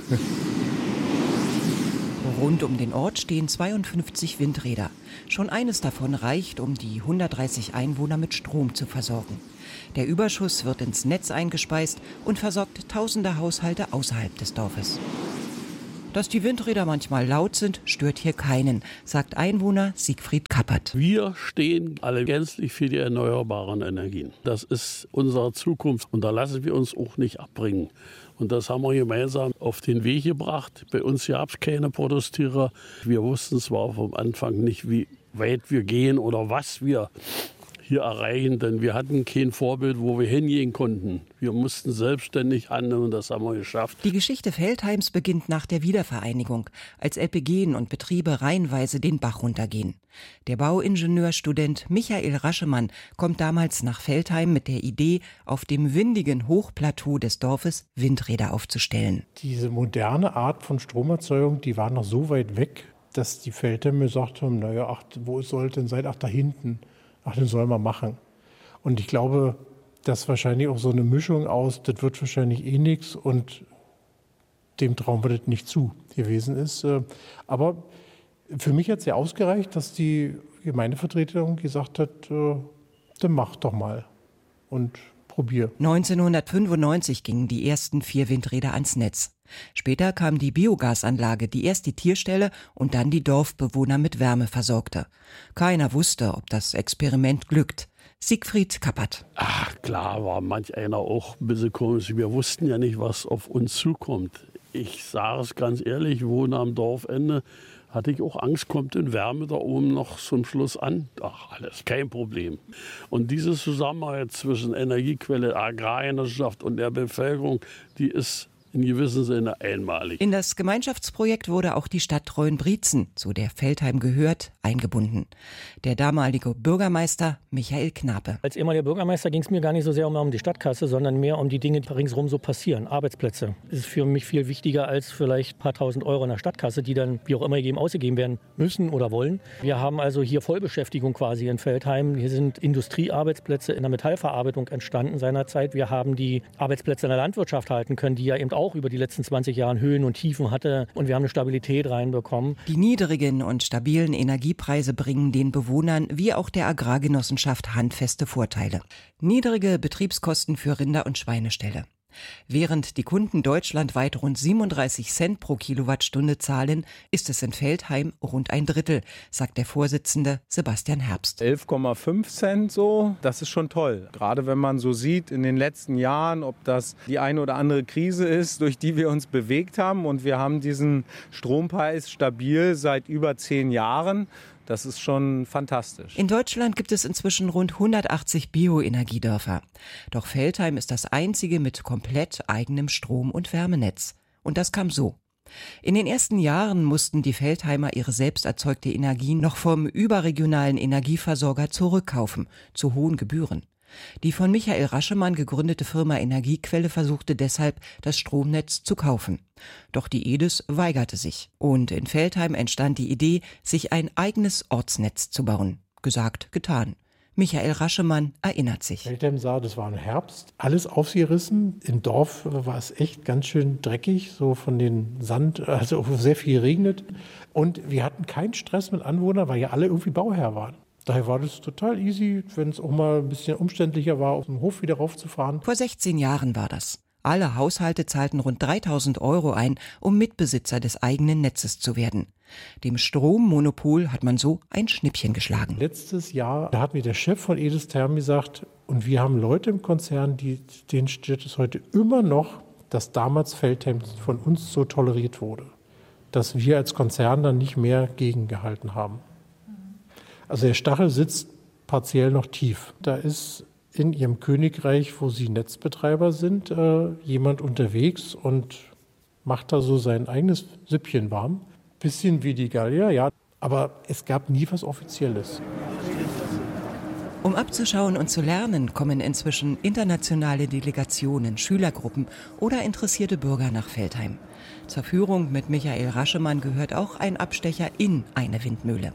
Rund um den Ort stehen 52 Windräder. Schon eines davon reicht, um die 130 Einwohner mit Strom zu versorgen. Der Überschuss wird ins Netz eingespeist und versorgt tausende Haushalte außerhalb des Dorfes. Dass die Windräder manchmal laut sind, stört hier keinen, sagt Einwohner Siegfried Kappert. Wir stehen alle gänzlich für die erneuerbaren Energien. Das ist unsere Zukunft und da lassen wir uns auch nicht abbringen. Und das haben wir gemeinsam auf den Weg gebracht. Bei uns gab es keine Protestierer. Wir wussten zwar vom Anfang nicht, wie weit wir gehen oder was wir hier erreichen, denn wir hatten kein Vorbild, wo wir hingehen konnten. Wir mussten selbstständig handeln und das haben wir geschafft. Die Geschichte Veltheims beginnt nach der Wiedervereinigung, als LPGen und Betriebe reihenweise den Bach runtergehen. Der Bauingenieurstudent Michael Raschemann kommt damals nach Veltheim mit der Idee, auf dem windigen Hochplateau des Dorfes Windräder aufzustellen. Diese moderne Art von Stromerzeugung, die war noch so weit weg, dass die Veltheimer gesagt haben, naja, ach, wo soll denn sein? Ach, da hinten. Ach, den soll man machen. Und ich glaube, dass wahrscheinlich auch so eine Mischung aus, das wird wahrscheinlich eh nichts und dem trauen wir das nicht zu gewesen ist. Aber für mich hat es ja ausgereicht, dass die Gemeindevertretung gesagt hat, dann mach doch mal und probier. 1995 gingen die ersten 4 Windräder ans Netz. Später kam die Biogasanlage, die erst die Tierställe und dann die Dorfbewohner mit Wärme versorgte. Keiner wusste, ob das Experiment glückt. Siegfried Kappert. Ach, klar war manch einer auch ein bisschen komisch. Wir wussten ja nicht, was auf uns zukommt. Ich sage es ganz ehrlich, ich wohne am Dorfende. Hatte ich auch Angst, kommt denn Wärme da oben noch zum Schluss an? Ach, alles kein Problem. Und diese Zusammenarbeit zwischen Energiequelle, Agrarwirtschaft und der Bevölkerung, die ist in gewissem Sinne einmalig. In das Gemeinschaftsprojekt wurde auch die Stadt Treuenbrietzen, zu der Veltheim gehört, eingebunden. Der damalige Bürgermeister Michael Knape. Als ehemaliger Bürgermeister ging es mir gar nicht so sehr um die Stadtkasse, sondern mehr um die Dinge, die ringsherum so passieren. Arbeitsplätze. Das ist für mich viel wichtiger als vielleicht ein paar tausend Euro in der Stadtkasse, die dann wie auch immer ausgegeben werden müssen oder wollen. Wir haben also hier Vollbeschäftigung quasi in Veltheim. Hier sind Industriearbeitsplätze in der Metallverarbeitung entstanden seinerzeit. Wir haben die Arbeitsplätze in der Landwirtschaft halten können, die ja eben auch über die letzten 20 Jahre Höhen und Tiefen hatte. Und wir haben eine Stabilität reinbekommen. Die niedrigen und stabilen Energiepreise bringen den Bewohnern wie auch der Agrargenossenschaft handfeste Vorteile. Niedrige Betriebskosten für Rinder- und Schweineställe. Während die Kunden deutschlandweit rund 37 Cent pro Kilowattstunde zahlen, ist es in Veltheim rund ein Drittel, sagt der Vorsitzende Sebastian Herbst. 11,5 Cent so, das ist schon toll. Gerade wenn man so sieht in den letzten Jahren, ob das die eine oder andere Krise ist, durch die wir uns bewegt haben. Und wir haben diesen Strompreis stabil seit über 10 Jahren. Das ist schon fantastisch. In Deutschland gibt es inzwischen rund 180 Bioenergiedörfer. Doch Veltheim ist das einzige mit komplett eigenem Strom- und Wärmenetz. Und das kam so. In den ersten Jahren mussten die Veltheimer ihre selbst erzeugte Energie noch vom überregionalen Energieversorger zurückkaufen, zu hohen Gebühren. Die von Michael Raschemann gegründete Firma Energiequelle versuchte deshalb, das Stromnetz zu kaufen. Doch die EDIS weigerte sich. Und in Veltheim entstand die Idee, sich ein eigenes Ortsnetz zu bauen. Gesagt, getan. Michael Raschemann erinnert sich. Veltheim sah, das war im Herbst, alles aufgerissen. Im Dorf war es echt ganz schön dreckig, so von den Sand, also sehr viel regnet. Und wir hatten keinen Stress mit Anwohnern, weil ja alle irgendwie Bauherr waren. Daher war das total easy, wenn es auch mal ein bisschen umständlicher war, auf dem Hof wieder raufzufahren. Vor 16 Jahren war das. Alle Haushalte zahlten rund 3.000 € ein, um Mitbesitzer des eigenen Netzes zu werden. Dem Strommonopol hat man so ein Schnippchen geschlagen. Letztes Jahr, da hat mir der Chef von EDIS Therm gesagt, und wir haben Leute im Konzern, denen steht es heute immer noch, dass damals Veltheim von uns so toleriert wurde, dass wir als Konzern dann nicht mehr gegengehalten haben. Also der Stachel sitzt partiell noch tief. Da ist in ihrem Königreich, wo sie Netzbetreiber sind, jemand unterwegs und macht da so sein eigenes Süppchen warm. Bisschen wie die Gallier, ja. Aber es gab nie was Offizielles. Um abzuschauen und zu lernen, kommen inzwischen internationale Delegationen, Schülergruppen oder interessierte Bürger nach Veltheim. Zur Führung mit Michael Raschemann gehört auch ein Abstecher in eine Windmühle.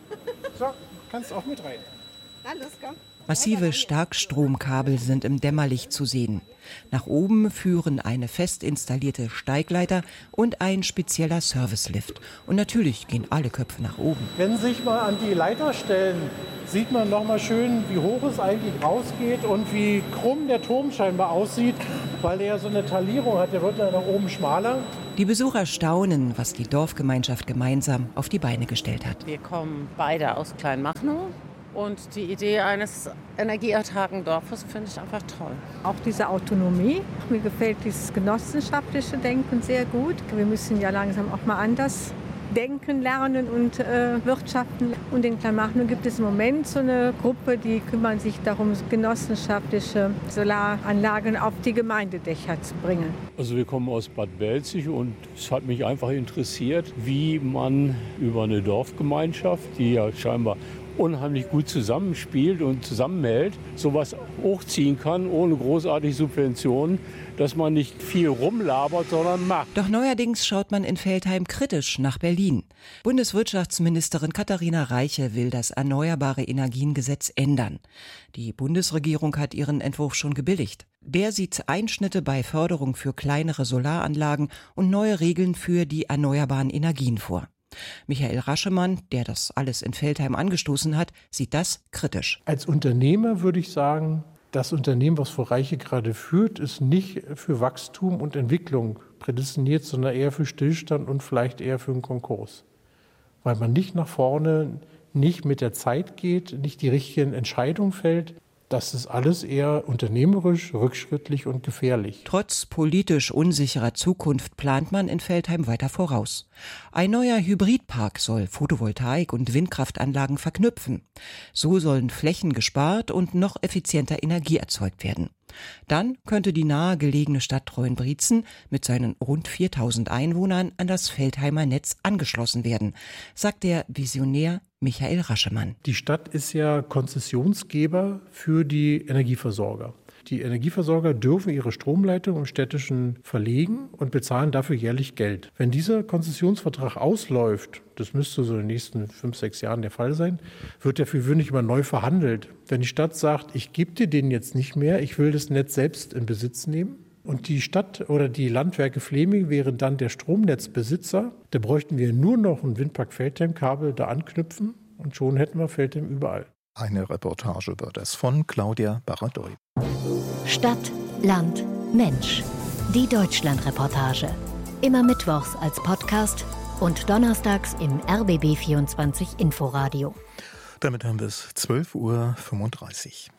So, kannst auch mit rein. Alles, komm. Massive Starkstromkabel sind im Dämmerlicht zu sehen. Nach oben führen eine fest installierte Steigleiter und ein spezieller Servicelift. Und natürlich gehen alle Köpfe nach oben. Wenn Sie sich mal an die Leiter stellen, sieht man noch mal schön, wie hoch es eigentlich rausgeht und wie krumm der Turm scheinbar aussieht, weil der ja so eine Talierung hat. Der wird ja nach oben schmaler. Die Besucher staunen, was die Dorfgemeinschaft gemeinsam auf die Beine gestellt hat. Wir kommen beide aus Kleinmachnow. Und die Idee eines energieautarken Dorfes finde ich einfach toll. Auch diese Autonomie. Mir gefällt dieses genossenschaftliche Denken sehr gut. Wir müssen ja langsam auch mal anders denken, lernen und wirtschaften. Und in Kleinmachnow gibt es im Moment so eine Gruppe, die kümmern sich darum, genossenschaftliche Solaranlagen auf die Gemeindedächer zu bringen. Also wir kommen aus Bad Belzig und es hat mich einfach interessiert, wie man über eine Dorfgemeinschaft, die ja scheinbar unheimlich gut zusammenspielt und zusammenhält, sowas hochziehen kann, ohne großartige Subventionen, dass man nicht viel rumlabert, sondern macht. Doch neuerdings schaut man in Veltheim kritisch nach Berlin. Bundeswirtschaftsministerin Katharina Reiche will das Erneuerbare Energiengesetz ändern. Die Bundesregierung hat ihren Entwurf schon gebilligt. Der sieht Einschnitte bei Förderung für kleinere Solaranlagen und neue Regeln für die erneuerbaren Energien vor. Michael Raschemann, der das alles in Veltheim angestoßen hat, sieht das kritisch. Als Unternehmer würde ich sagen, das Unternehmen, was Frau Reiche gerade führt, ist nicht für Wachstum und Entwicklung prädestiniert, sondern eher für Stillstand und vielleicht eher für einen Konkurs. Weil man nicht nach vorne, nicht mit der Zeit geht, nicht die richtigen Entscheidungen fällt. Das ist alles eher unternehmerisch, rückschrittlich und gefährlich. Trotz politisch unsicherer Zukunft plant man in Veltheim weiter voraus. Ein neuer Hybridpark soll Photovoltaik- und Windkraftanlagen verknüpfen. So sollen Flächen gespart und noch effizienter Energie erzeugt werden. Dann könnte die nahegelegene Stadt Treuenbrietzen mit seinen rund 4000 Einwohnern an das Veltheimer Netz angeschlossen werden, sagt der Visionär Michael Raschemann. Die Stadt ist ja Konzessionsgeber für die Energieversorger. Die Energieversorger dürfen ihre Stromleitung im Städtischen verlegen und bezahlen dafür jährlich Geld. Wenn dieser Konzessionsvertrag ausläuft, das müsste so in den nächsten 5-6 Jahren der Fall sein, wird der für gewöhnlich immer neu verhandelt. Wenn die Stadt sagt, ich gebe dir den jetzt nicht mehr, ich will das Netz selbst in Besitz nehmen, und die Stadt oder die Landwerke Fleming wären dann der Stromnetzbesitzer, da bräuchten wir nur noch ein Windpark Veltheim-Kabel da anknüpfen und schon hätten wir Veltheim überall. Eine Reportage wird es von Claudia Baradoy. Stadt, Land, Mensch. Die Deutschlandreportage. Immer mittwochs als Podcast und donnerstags im RBB24 Inforadio. Damit haben wir es 12:35 Uhr.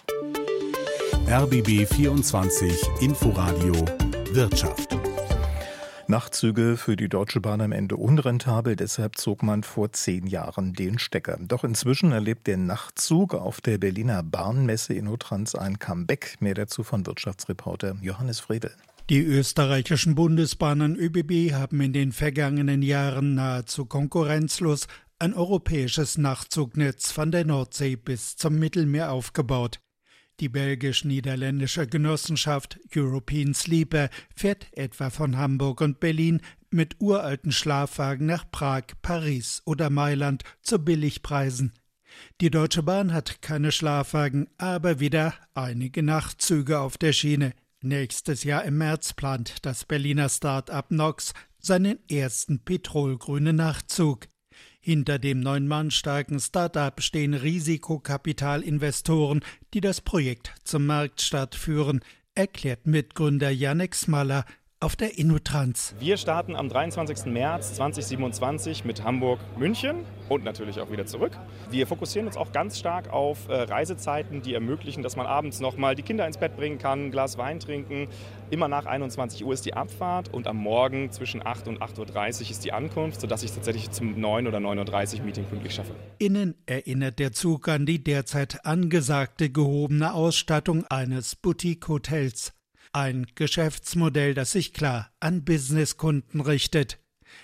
RBB 24 Inforadio Wirtschaft. Nachtzüge für die Deutsche Bahn am Ende unrentabel, deshalb zog man vor 10 Jahren den Stecker. Doch inzwischen erlebt der Nachtzug auf der Berliner Bahnmesse InnoTrans ein Comeback. Mehr dazu von Wirtschaftsreporter Johannes Fredel. Die österreichischen Bundesbahnen ÖBB haben in den vergangenen Jahren nahezu konkurrenzlos ein europäisches Nachtzugnetz von der Nordsee bis zum Mittelmeer aufgebaut. Die belgisch-niederländische Genossenschaft European Sleeper fährt etwa von Hamburg und Berlin mit uralten Schlafwagen nach Prag, Paris oder Mailand zu Billigpreisen. Die Deutsche Bahn hat keine Schlafwagen, aber wieder einige Nachtzüge auf der Schiene. Nächstes Jahr im März plant das Berliner Start-up Nox seinen ersten petrolgrünen Nachtzug. Hinter dem 9 Mann starken Start-up stehen Risikokapitalinvestoren, die das Projekt zum Marktstart führen, erklärt Mitgründer Jannik Smaller auf der InnoTrans. Wir starten am 23. März 2027 mit Hamburg-München und natürlich auch wieder zurück. Wir fokussieren uns auch ganz stark auf Reisezeiten, die ermöglichen, dass man abends noch mal die Kinder ins Bett bringen kann, ein Glas Wein trinken. Immer nach 21 Uhr ist die Abfahrt und am Morgen zwischen 8 und 8.30 Uhr ist die Ankunft, sodass ich tatsächlich zum 9 oder 9.30 Uhr Meeting pünktlich schaffe. Innen erinnert der Zug an die derzeit angesagte gehobene Ausstattung eines Boutique-Hotels. Ein Geschäftsmodell, das sich klar an Businesskunden richtet.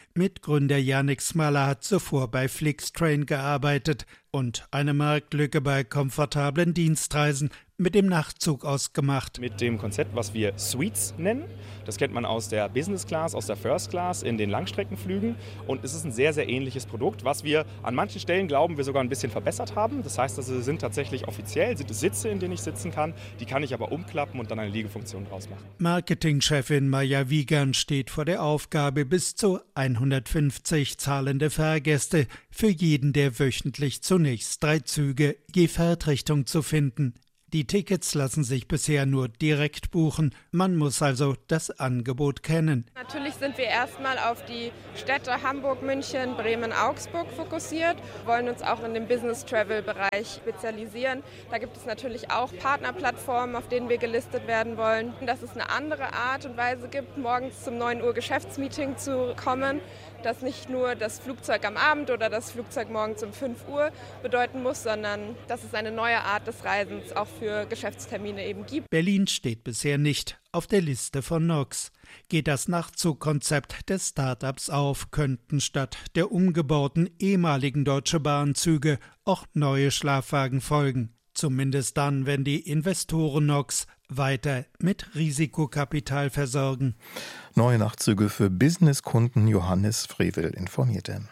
Mitgründer Yannick Smaller hat zuvor bei Flixtrain gearbeitet und eine Marktlücke bei komfortablen Dienstreisen mit dem Nachtzug ausgemacht. Mit dem Konzept, was wir Suites nennen. Das kennt man aus der Business Class, aus der First Class in den Langstreckenflügen. Und es ist ein sehr, sehr ähnliches Produkt, was wir an manchen Stellen glauben, wir sogar ein bisschen verbessert haben. Das heißt, also sind tatsächlich offiziell, sind es Sitze, in denen ich sitzen kann. Die kann ich aber umklappen und dann eine Liegefunktion draus machen. Marketingchefin Maja Wiegand steht vor der Aufgabe, bis zu 150 zahlende Fahrgäste für jeden der wöchentlich zunächst 3 Züge je Fahrtrichtung zu finden. Die Tickets lassen sich bisher nur direkt buchen. Man muss also das Angebot kennen. Natürlich sind wir erstmal auf die Städte Hamburg, München, Bremen, Augsburg fokussiert. Wir wollen uns auch in dem Business-Travel-Bereich spezialisieren. Da gibt es natürlich auch Partnerplattformen, auf denen wir gelistet werden wollen. Dass es eine andere Art und Weise gibt, morgens zum 9 Uhr Geschäftsmeeting zu kommen. Dass nicht nur das Flugzeug am Abend oder das Flugzeug morgens um 5 Uhr bedeuten muss, sondern dass es eine neue Art des Reisens auch für Geschäftstermine eben gibt. Berlin steht bisher nicht auf der Liste von NOX. Geht das Nachtzugkonzept des Startups auf, könnten statt der umgebauten ehemaligen Deutsche Bahn-Züge auch neue Schlafwagen folgen. Zumindest dann, wenn die Investoren NOX weiter mit Risikokapital versorgen. Neue Nachtzüge für Businesskunden, Johannes Frevel informierte.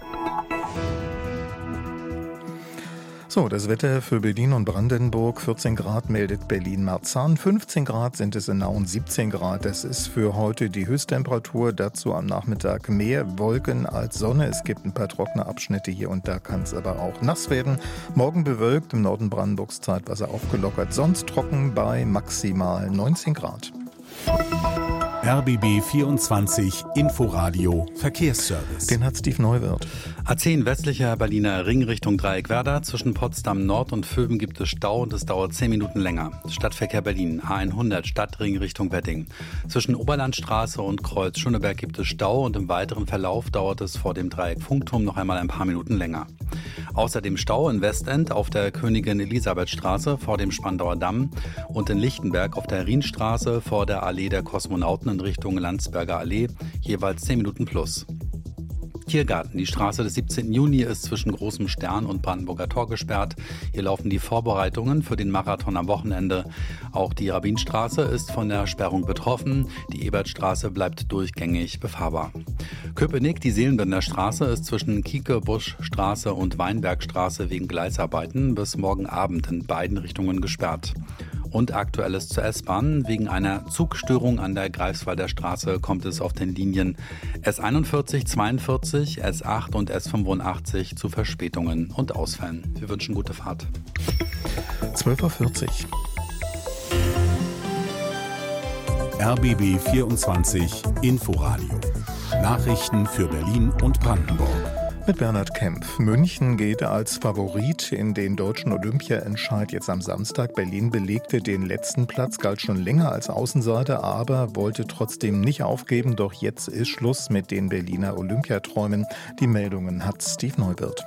So, das Wetter für Berlin und Brandenburg. 14 Grad meldet Berlin-Marzahn, 15 Grad sind es in Nauen, 17 Grad. Das ist für heute die Höchsttemperatur. Dazu am Nachmittag mehr Wolken als Sonne. Es gibt ein paar trockene Abschnitte hier und da kann es aber auch nass werden. Morgen bewölkt, im Norden Brandenburgs Zeitwasser aufgelockert. Sonst trocken bei maximal 19 Grad. RBB 24 Inforadio Verkehrsservice. Den hat Steve Neuwirth. A10 westlicher Berliner Ring Richtung Dreieck-Werder. Zwischen Potsdam Nord und Vöben gibt es Stau und es dauert 10 Minuten länger. Stadtverkehr Berlin, A100 Stadtring Richtung Wedding. Zwischen Oberlandstraße und Kreuz Schöneberg gibt es Stau und im weiteren Verlauf dauert es vor dem Dreieck Funkturm noch einmal ein paar Minuten länger. Außerdem Stau in Westend auf der Königin-Elisabeth-Straße vor dem Spandauer Damm und in Lichtenberg auf der Rienstraße vor der Allee der Kosmonauten in Richtung Landsberger Allee, jeweils 10 Minuten plus. Tiergarten, die Straße des 17. Juni ist zwischen Großem Stern und Brandenburger Tor gesperrt. Hier laufen die Vorbereitungen für den Marathon am Wochenende. Auch die Rabbinstraße ist von der Sperrung betroffen. Die Ebertstraße bleibt durchgängig befahrbar. Köpenick, die Seelenbinder Straße, ist zwischen Kiekebuschstraße und Weinbergstraße wegen Gleisarbeiten bis morgen Abend in beiden Richtungen gesperrt. Und Aktuelles zur S-Bahn. Wegen einer Zugstörung an der Greifswalder Straße kommt es auf den Linien S41, 42, S8 und S85 zu Verspätungen und Ausfällen. Wir wünschen gute Fahrt. 12.40 Uhr. RBB 24 Inforadio. Nachrichten für Berlin und Brandenburg. Mit Bernhard Kempf. München geht als Favorit in den deutschen Olympiaentscheid jetzt am Samstag. Berlin belegte den letzten Platz, galt schon länger als Außenseiter, aber wollte trotzdem nicht aufgeben. Doch jetzt ist Schluss mit den Berliner Olympiaträumen. Die Meldungen hat Steve Neuwirth.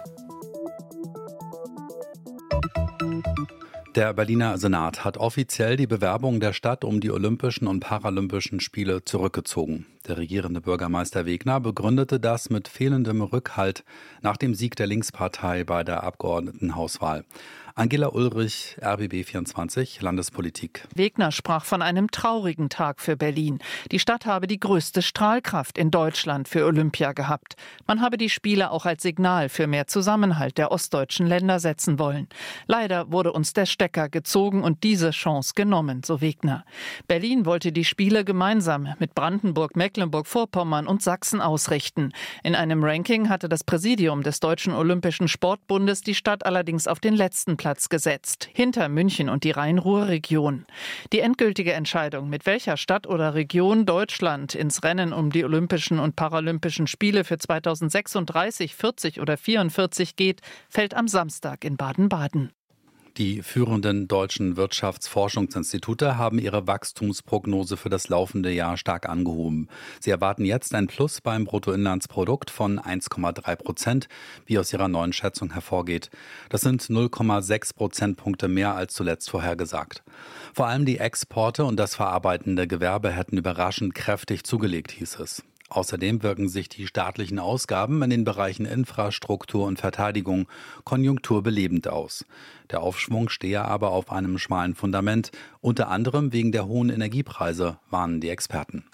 Der Berliner Senat hat offiziell die Bewerbung der Stadt um die Olympischen und Paralympischen Spiele zurückgezogen. Der regierende Bürgermeister Wegner begründete das mit fehlendem Rückhalt nach dem Sieg der Linkspartei bei der Abgeordnetenhauswahl. Angela Ulrich, RBB 24, Landespolitik. Wegner sprach von einem traurigen Tag für Berlin. Die Stadt habe die größte Strahlkraft in Deutschland für Olympia gehabt. Man habe die Spiele auch als Signal für mehr Zusammenhalt der ostdeutschen Länder setzen wollen. Leider wurde uns der Stecker gezogen und diese Chance genommen, so Wegner. Berlin wollte die Spiele gemeinsam mit Brandenburg, Mecklenburg-Vorpommern und Sachsen ausrichten. In einem Ranking hatte das Präsidium des Deutschen Olympischen Sportbundes die Stadt allerdings auf den letzten Platz gesetzt, hinter München und die Rhein-Ruhr-Region. Die endgültige Entscheidung, mit welcher Stadt oder Region Deutschland ins Rennen um die Olympischen und Paralympischen Spiele für 2036, 40 oder 44 geht, fällt am Samstag in Baden-Baden. Die führenden deutschen Wirtschaftsforschungsinstitute haben ihre Wachstumsprognose für das laufende Jahr stark angehoben. Sie erwarten jetzt ein Plus beim Bruttoinlandsprodukt von 1,3%, wie aus ihrer neuen Schätzung hervorgeht. Das sind 0,6 Prozentpunkte mehr als zuletzt vorhergesagt. Vor allem die Exporte und das verarbeitende Gewerbe hätten überraschend kräftig zugelegt, hieß es. Außerdem wirken sich die staatlichen Ausgaben in den Bereichen Infrastruktur und Verteidigung konjunkturbelebend aus. Der Aufschwung stehe aber auf einem schmalen Fundament, unter anderem wegen der hohen Energiepreise, warnen die Experten.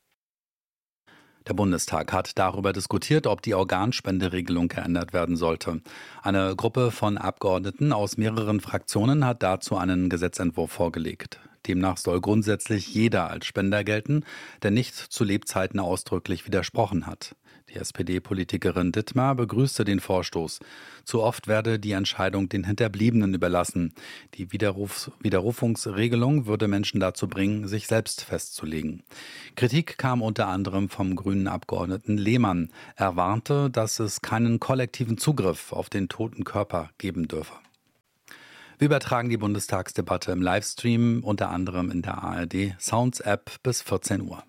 Der Bundestag hat darüber diskutiert, ob die Organspenderegelung geändert werden sollte. Eine Gruppe von Abgeordneten aus mehreren Fraktionen hat dazu einen Gesetzentwurf vorgelegt. Demnach soll grundsätzlich jeder als Spender gelten, der nicht zu Lebzeiten ausdrücklich widersprochen hat. Die SPD-Politikerin Dittmar begrüßte den Vorstoß. Zu oft werde die Entscheidung den Hinterbliebenen überlassen. Die Widerrufungsregelung würde Menschen dazu bringen, sich selbst festzulegen. Kritik kam unter anderem vom grünen Abgeordneten Lehmann. Er warnte, dass es keinen kollektiven Zugriff auf den toten Körper geben dürfe. Wir übertragen die Bundestagsdebatte im Livestream, unter anderem in der ARD Sounds App bis 14 Uhr.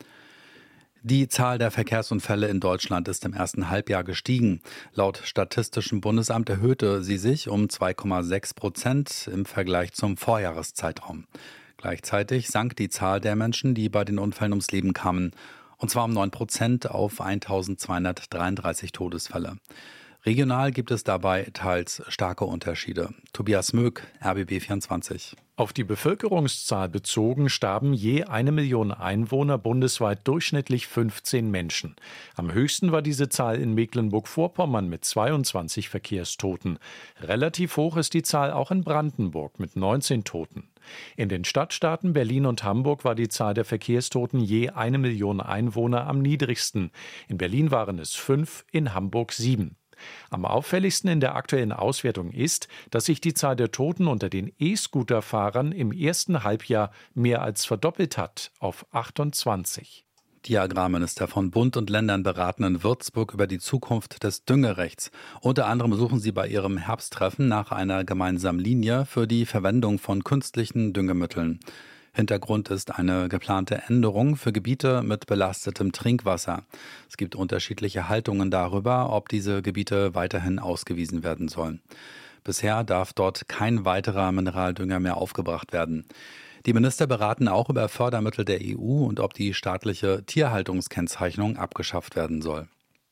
Die Zahl der Verkehrsunfälle in Deutschland ist im ersten Halbjahr gestiegen. Laut Statistischem Bundesamt erhöhte sie sich um 2,6% im Vergleich zum Vorjahreszeitraum. Gleichzeitig sank die Zahl der Menschen, die bei den Unfällen ums Leben kamen, und zwar um 9% auf 1.233 Todesfälle. Regional gibt es dabei teils starke Unterschiede. Tobias Möck, RBB 24. Auf die Bevölkerungszahl bezogen starben je 1 Million Einwohner bundesweit durchschnittlich 15 Menschen. Am höchsten war diese Zahl in Mecklenburg-Vorpommern mit 22 Verkehrstoten. Relativ hoch ist die Zahl auch in Brandenburg mit 19 Toten. In den Stadtstaaten Berlin und Hamburg war die Zahl der Verkehrstoten je 1 Million Einwohner am niedrigsten. In Berlin waren es 5, in Hamburg 7. Am auffälligsten in der aktuellen Auswertung ist, dass sich die Zahl der Toten unter den E-Scooter-Fahrern im ersten Halbjahr mehr als verdoppelt hat auf 28. Die Agrarminister von Bund und Ländern beraten in Würzburg über die Zukunft des Düngerechts. Unter anderem suchen sie bei ihrem Herbsttreffen nach einer gemeinsamen Linie für die Verwendung von künstlichen Düngemitteln. Hintergrund ist eine geplante Änderung für Gebiete mit belastetem Trinkwasser. Es gibt unterschiedliche Haltungen darüber, ob diese Gebiete weiterhin ausgewiesen werden sollen. Bisher darf dort kein weiterer Mineraldünger mehr aufgebracht werden. Die Minister beraten auch über Fördermittel der EU und ob die staatliche Tierhaltungskennzeichnung abgeschafft werden soll.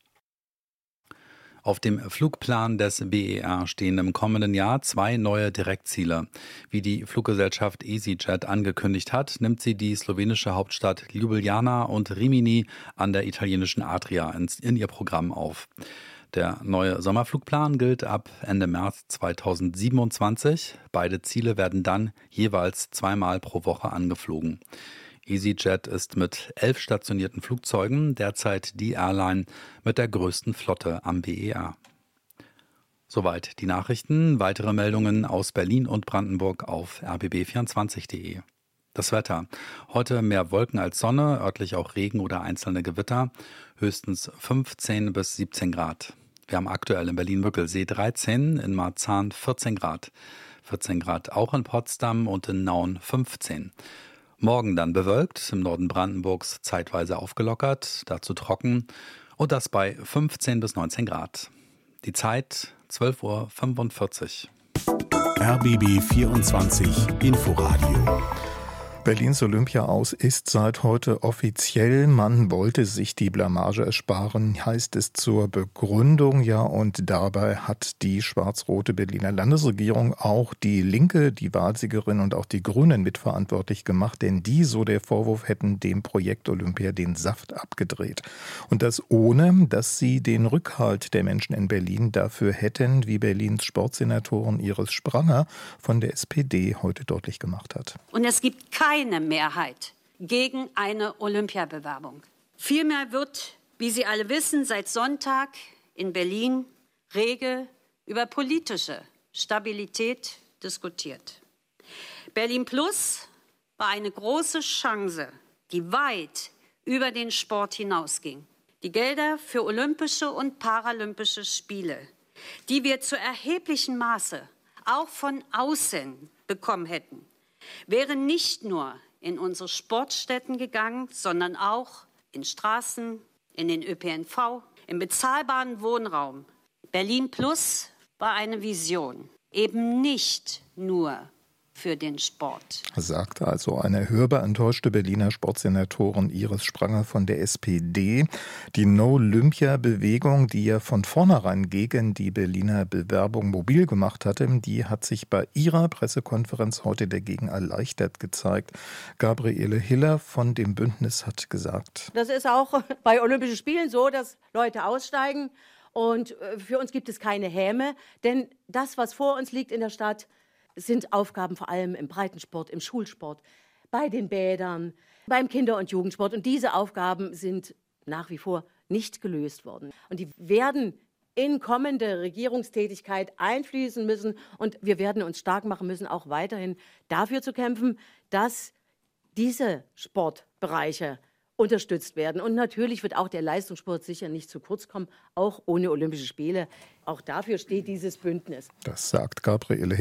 Auf dem Flugplan des BER stehen im kommenden Jahr 2 neue Direktziele. Wie die Fluggesellschaft EasyJet angekündigt hat, nimmt sie die slowenische Hauptstadt Ljubljana und Rimini an der italienischen Adria in ihr Programm auf. Der neue Sommerflugplan gilt ab Ende März 2027. Beide Ziele werden dann jeweils 2-mal pro Woche angeflogen. EasyJet ist mit 11 stationierten Flugzeugen derzeit die Airline mit der größten Flotte am BER. Soweit die Nachrichten. Weitere Meldungen aus Berlin und Brandenburg auf rbb24.de. Das Wetter. Heute mehr Wolken als Sonne, örtlich auch Regen oder einzelne Gewitter. Höchstens 15 bis 17 Grad. Wir haben aktuell in Berlin-Müggelsee 13, in Marzahn 14 Grad. 14 Grad auch in Potsdam und in Nauen 15. Morgen dann bewölkt, im Norden Brandenburgs zeitweise aufgelockert, dazu trocken und das bei 15 bis 19 Grad. Die Zeit 12:45 Uhr. RBB 24 Inforadio. Berlins Olympia-Aus ist seit heute offiziell. Man wollte sich die Blamage ersparen, heißt es zur Begründung. Ja, und dabei hat die schwarz-rote Berliner Landesregierung auch die Linke, die Wahlsiegerin und auch die Grünen mitverantwortlich gemacht. Denn die, so der Vorwurf, hätten dem Projekt Olympia den Saft abgedreht. Und das ohne, dass sie den Rückhalt der Menschen in Berlin dafür hätten, wie Berlins Sportsenatorin Iris Spranger von der SPD heute deutlich gemacht hat. Und es gibt keine Mehrheit gegen eine Olympiabewerbung. Vielmehr wird, wie Sie alle wissen, seit Sonntag in Berlin rege über politische Stabilität diskutiert. Berlin Plus war eine große Chance, die weit über den Sport hinausging. Die Gelder für Olympische und Paralympische Spiele, die wir zu erheblichem Maße auch von außen bekommen hätten, wären nicht nur in unsere Sportstätten gegangen, sondern auch in Straßen, in den ÖPNV, im bezahlbaren Wohnraum. Berlin Plus war eine Vision, eben nicht nur für den Sport. Sagte also eine hörbar enttäuschte Berliner Sportsenatorin Iris Spranger von der SPD. Die No-Olympia-Bewegung, die ja von vornherein gegen die Berliner Bewerbung mobil gemacht hatte, die hat sich bei ihrer Pressekonferenz heute dagegen erleichtert gezeigt. Gabriele Hiller von dem Bündnis hat gesagt: Das ist auch bei Olympischen Spielen so, dass Leute aussteigen. Und für uns gibt es keine Häme, denn das, was vor uns liegt in der Stadt, sind Aufgaben vor allem im Breitensport, im Schulsport, bei den Bädern, beim Kinder- und Jugendsport. Und diese Aufgaben sind nach wie vor nicht gelöst worden. Und die werden in kommende Regierungstätigkeit einfließen müssen. Und wir werden uns stark machen müssen, auch weiterhin dafür zu kämpfen, dass diese Sportbereiche unterstützt werden. Und natürlich wird auch der Leistungssport sicher nicht zu kurz kommen, auch ohne Olympische Spiele. Auch dafür steht dieses Bündnis. Das sagt Gabriele Hiller.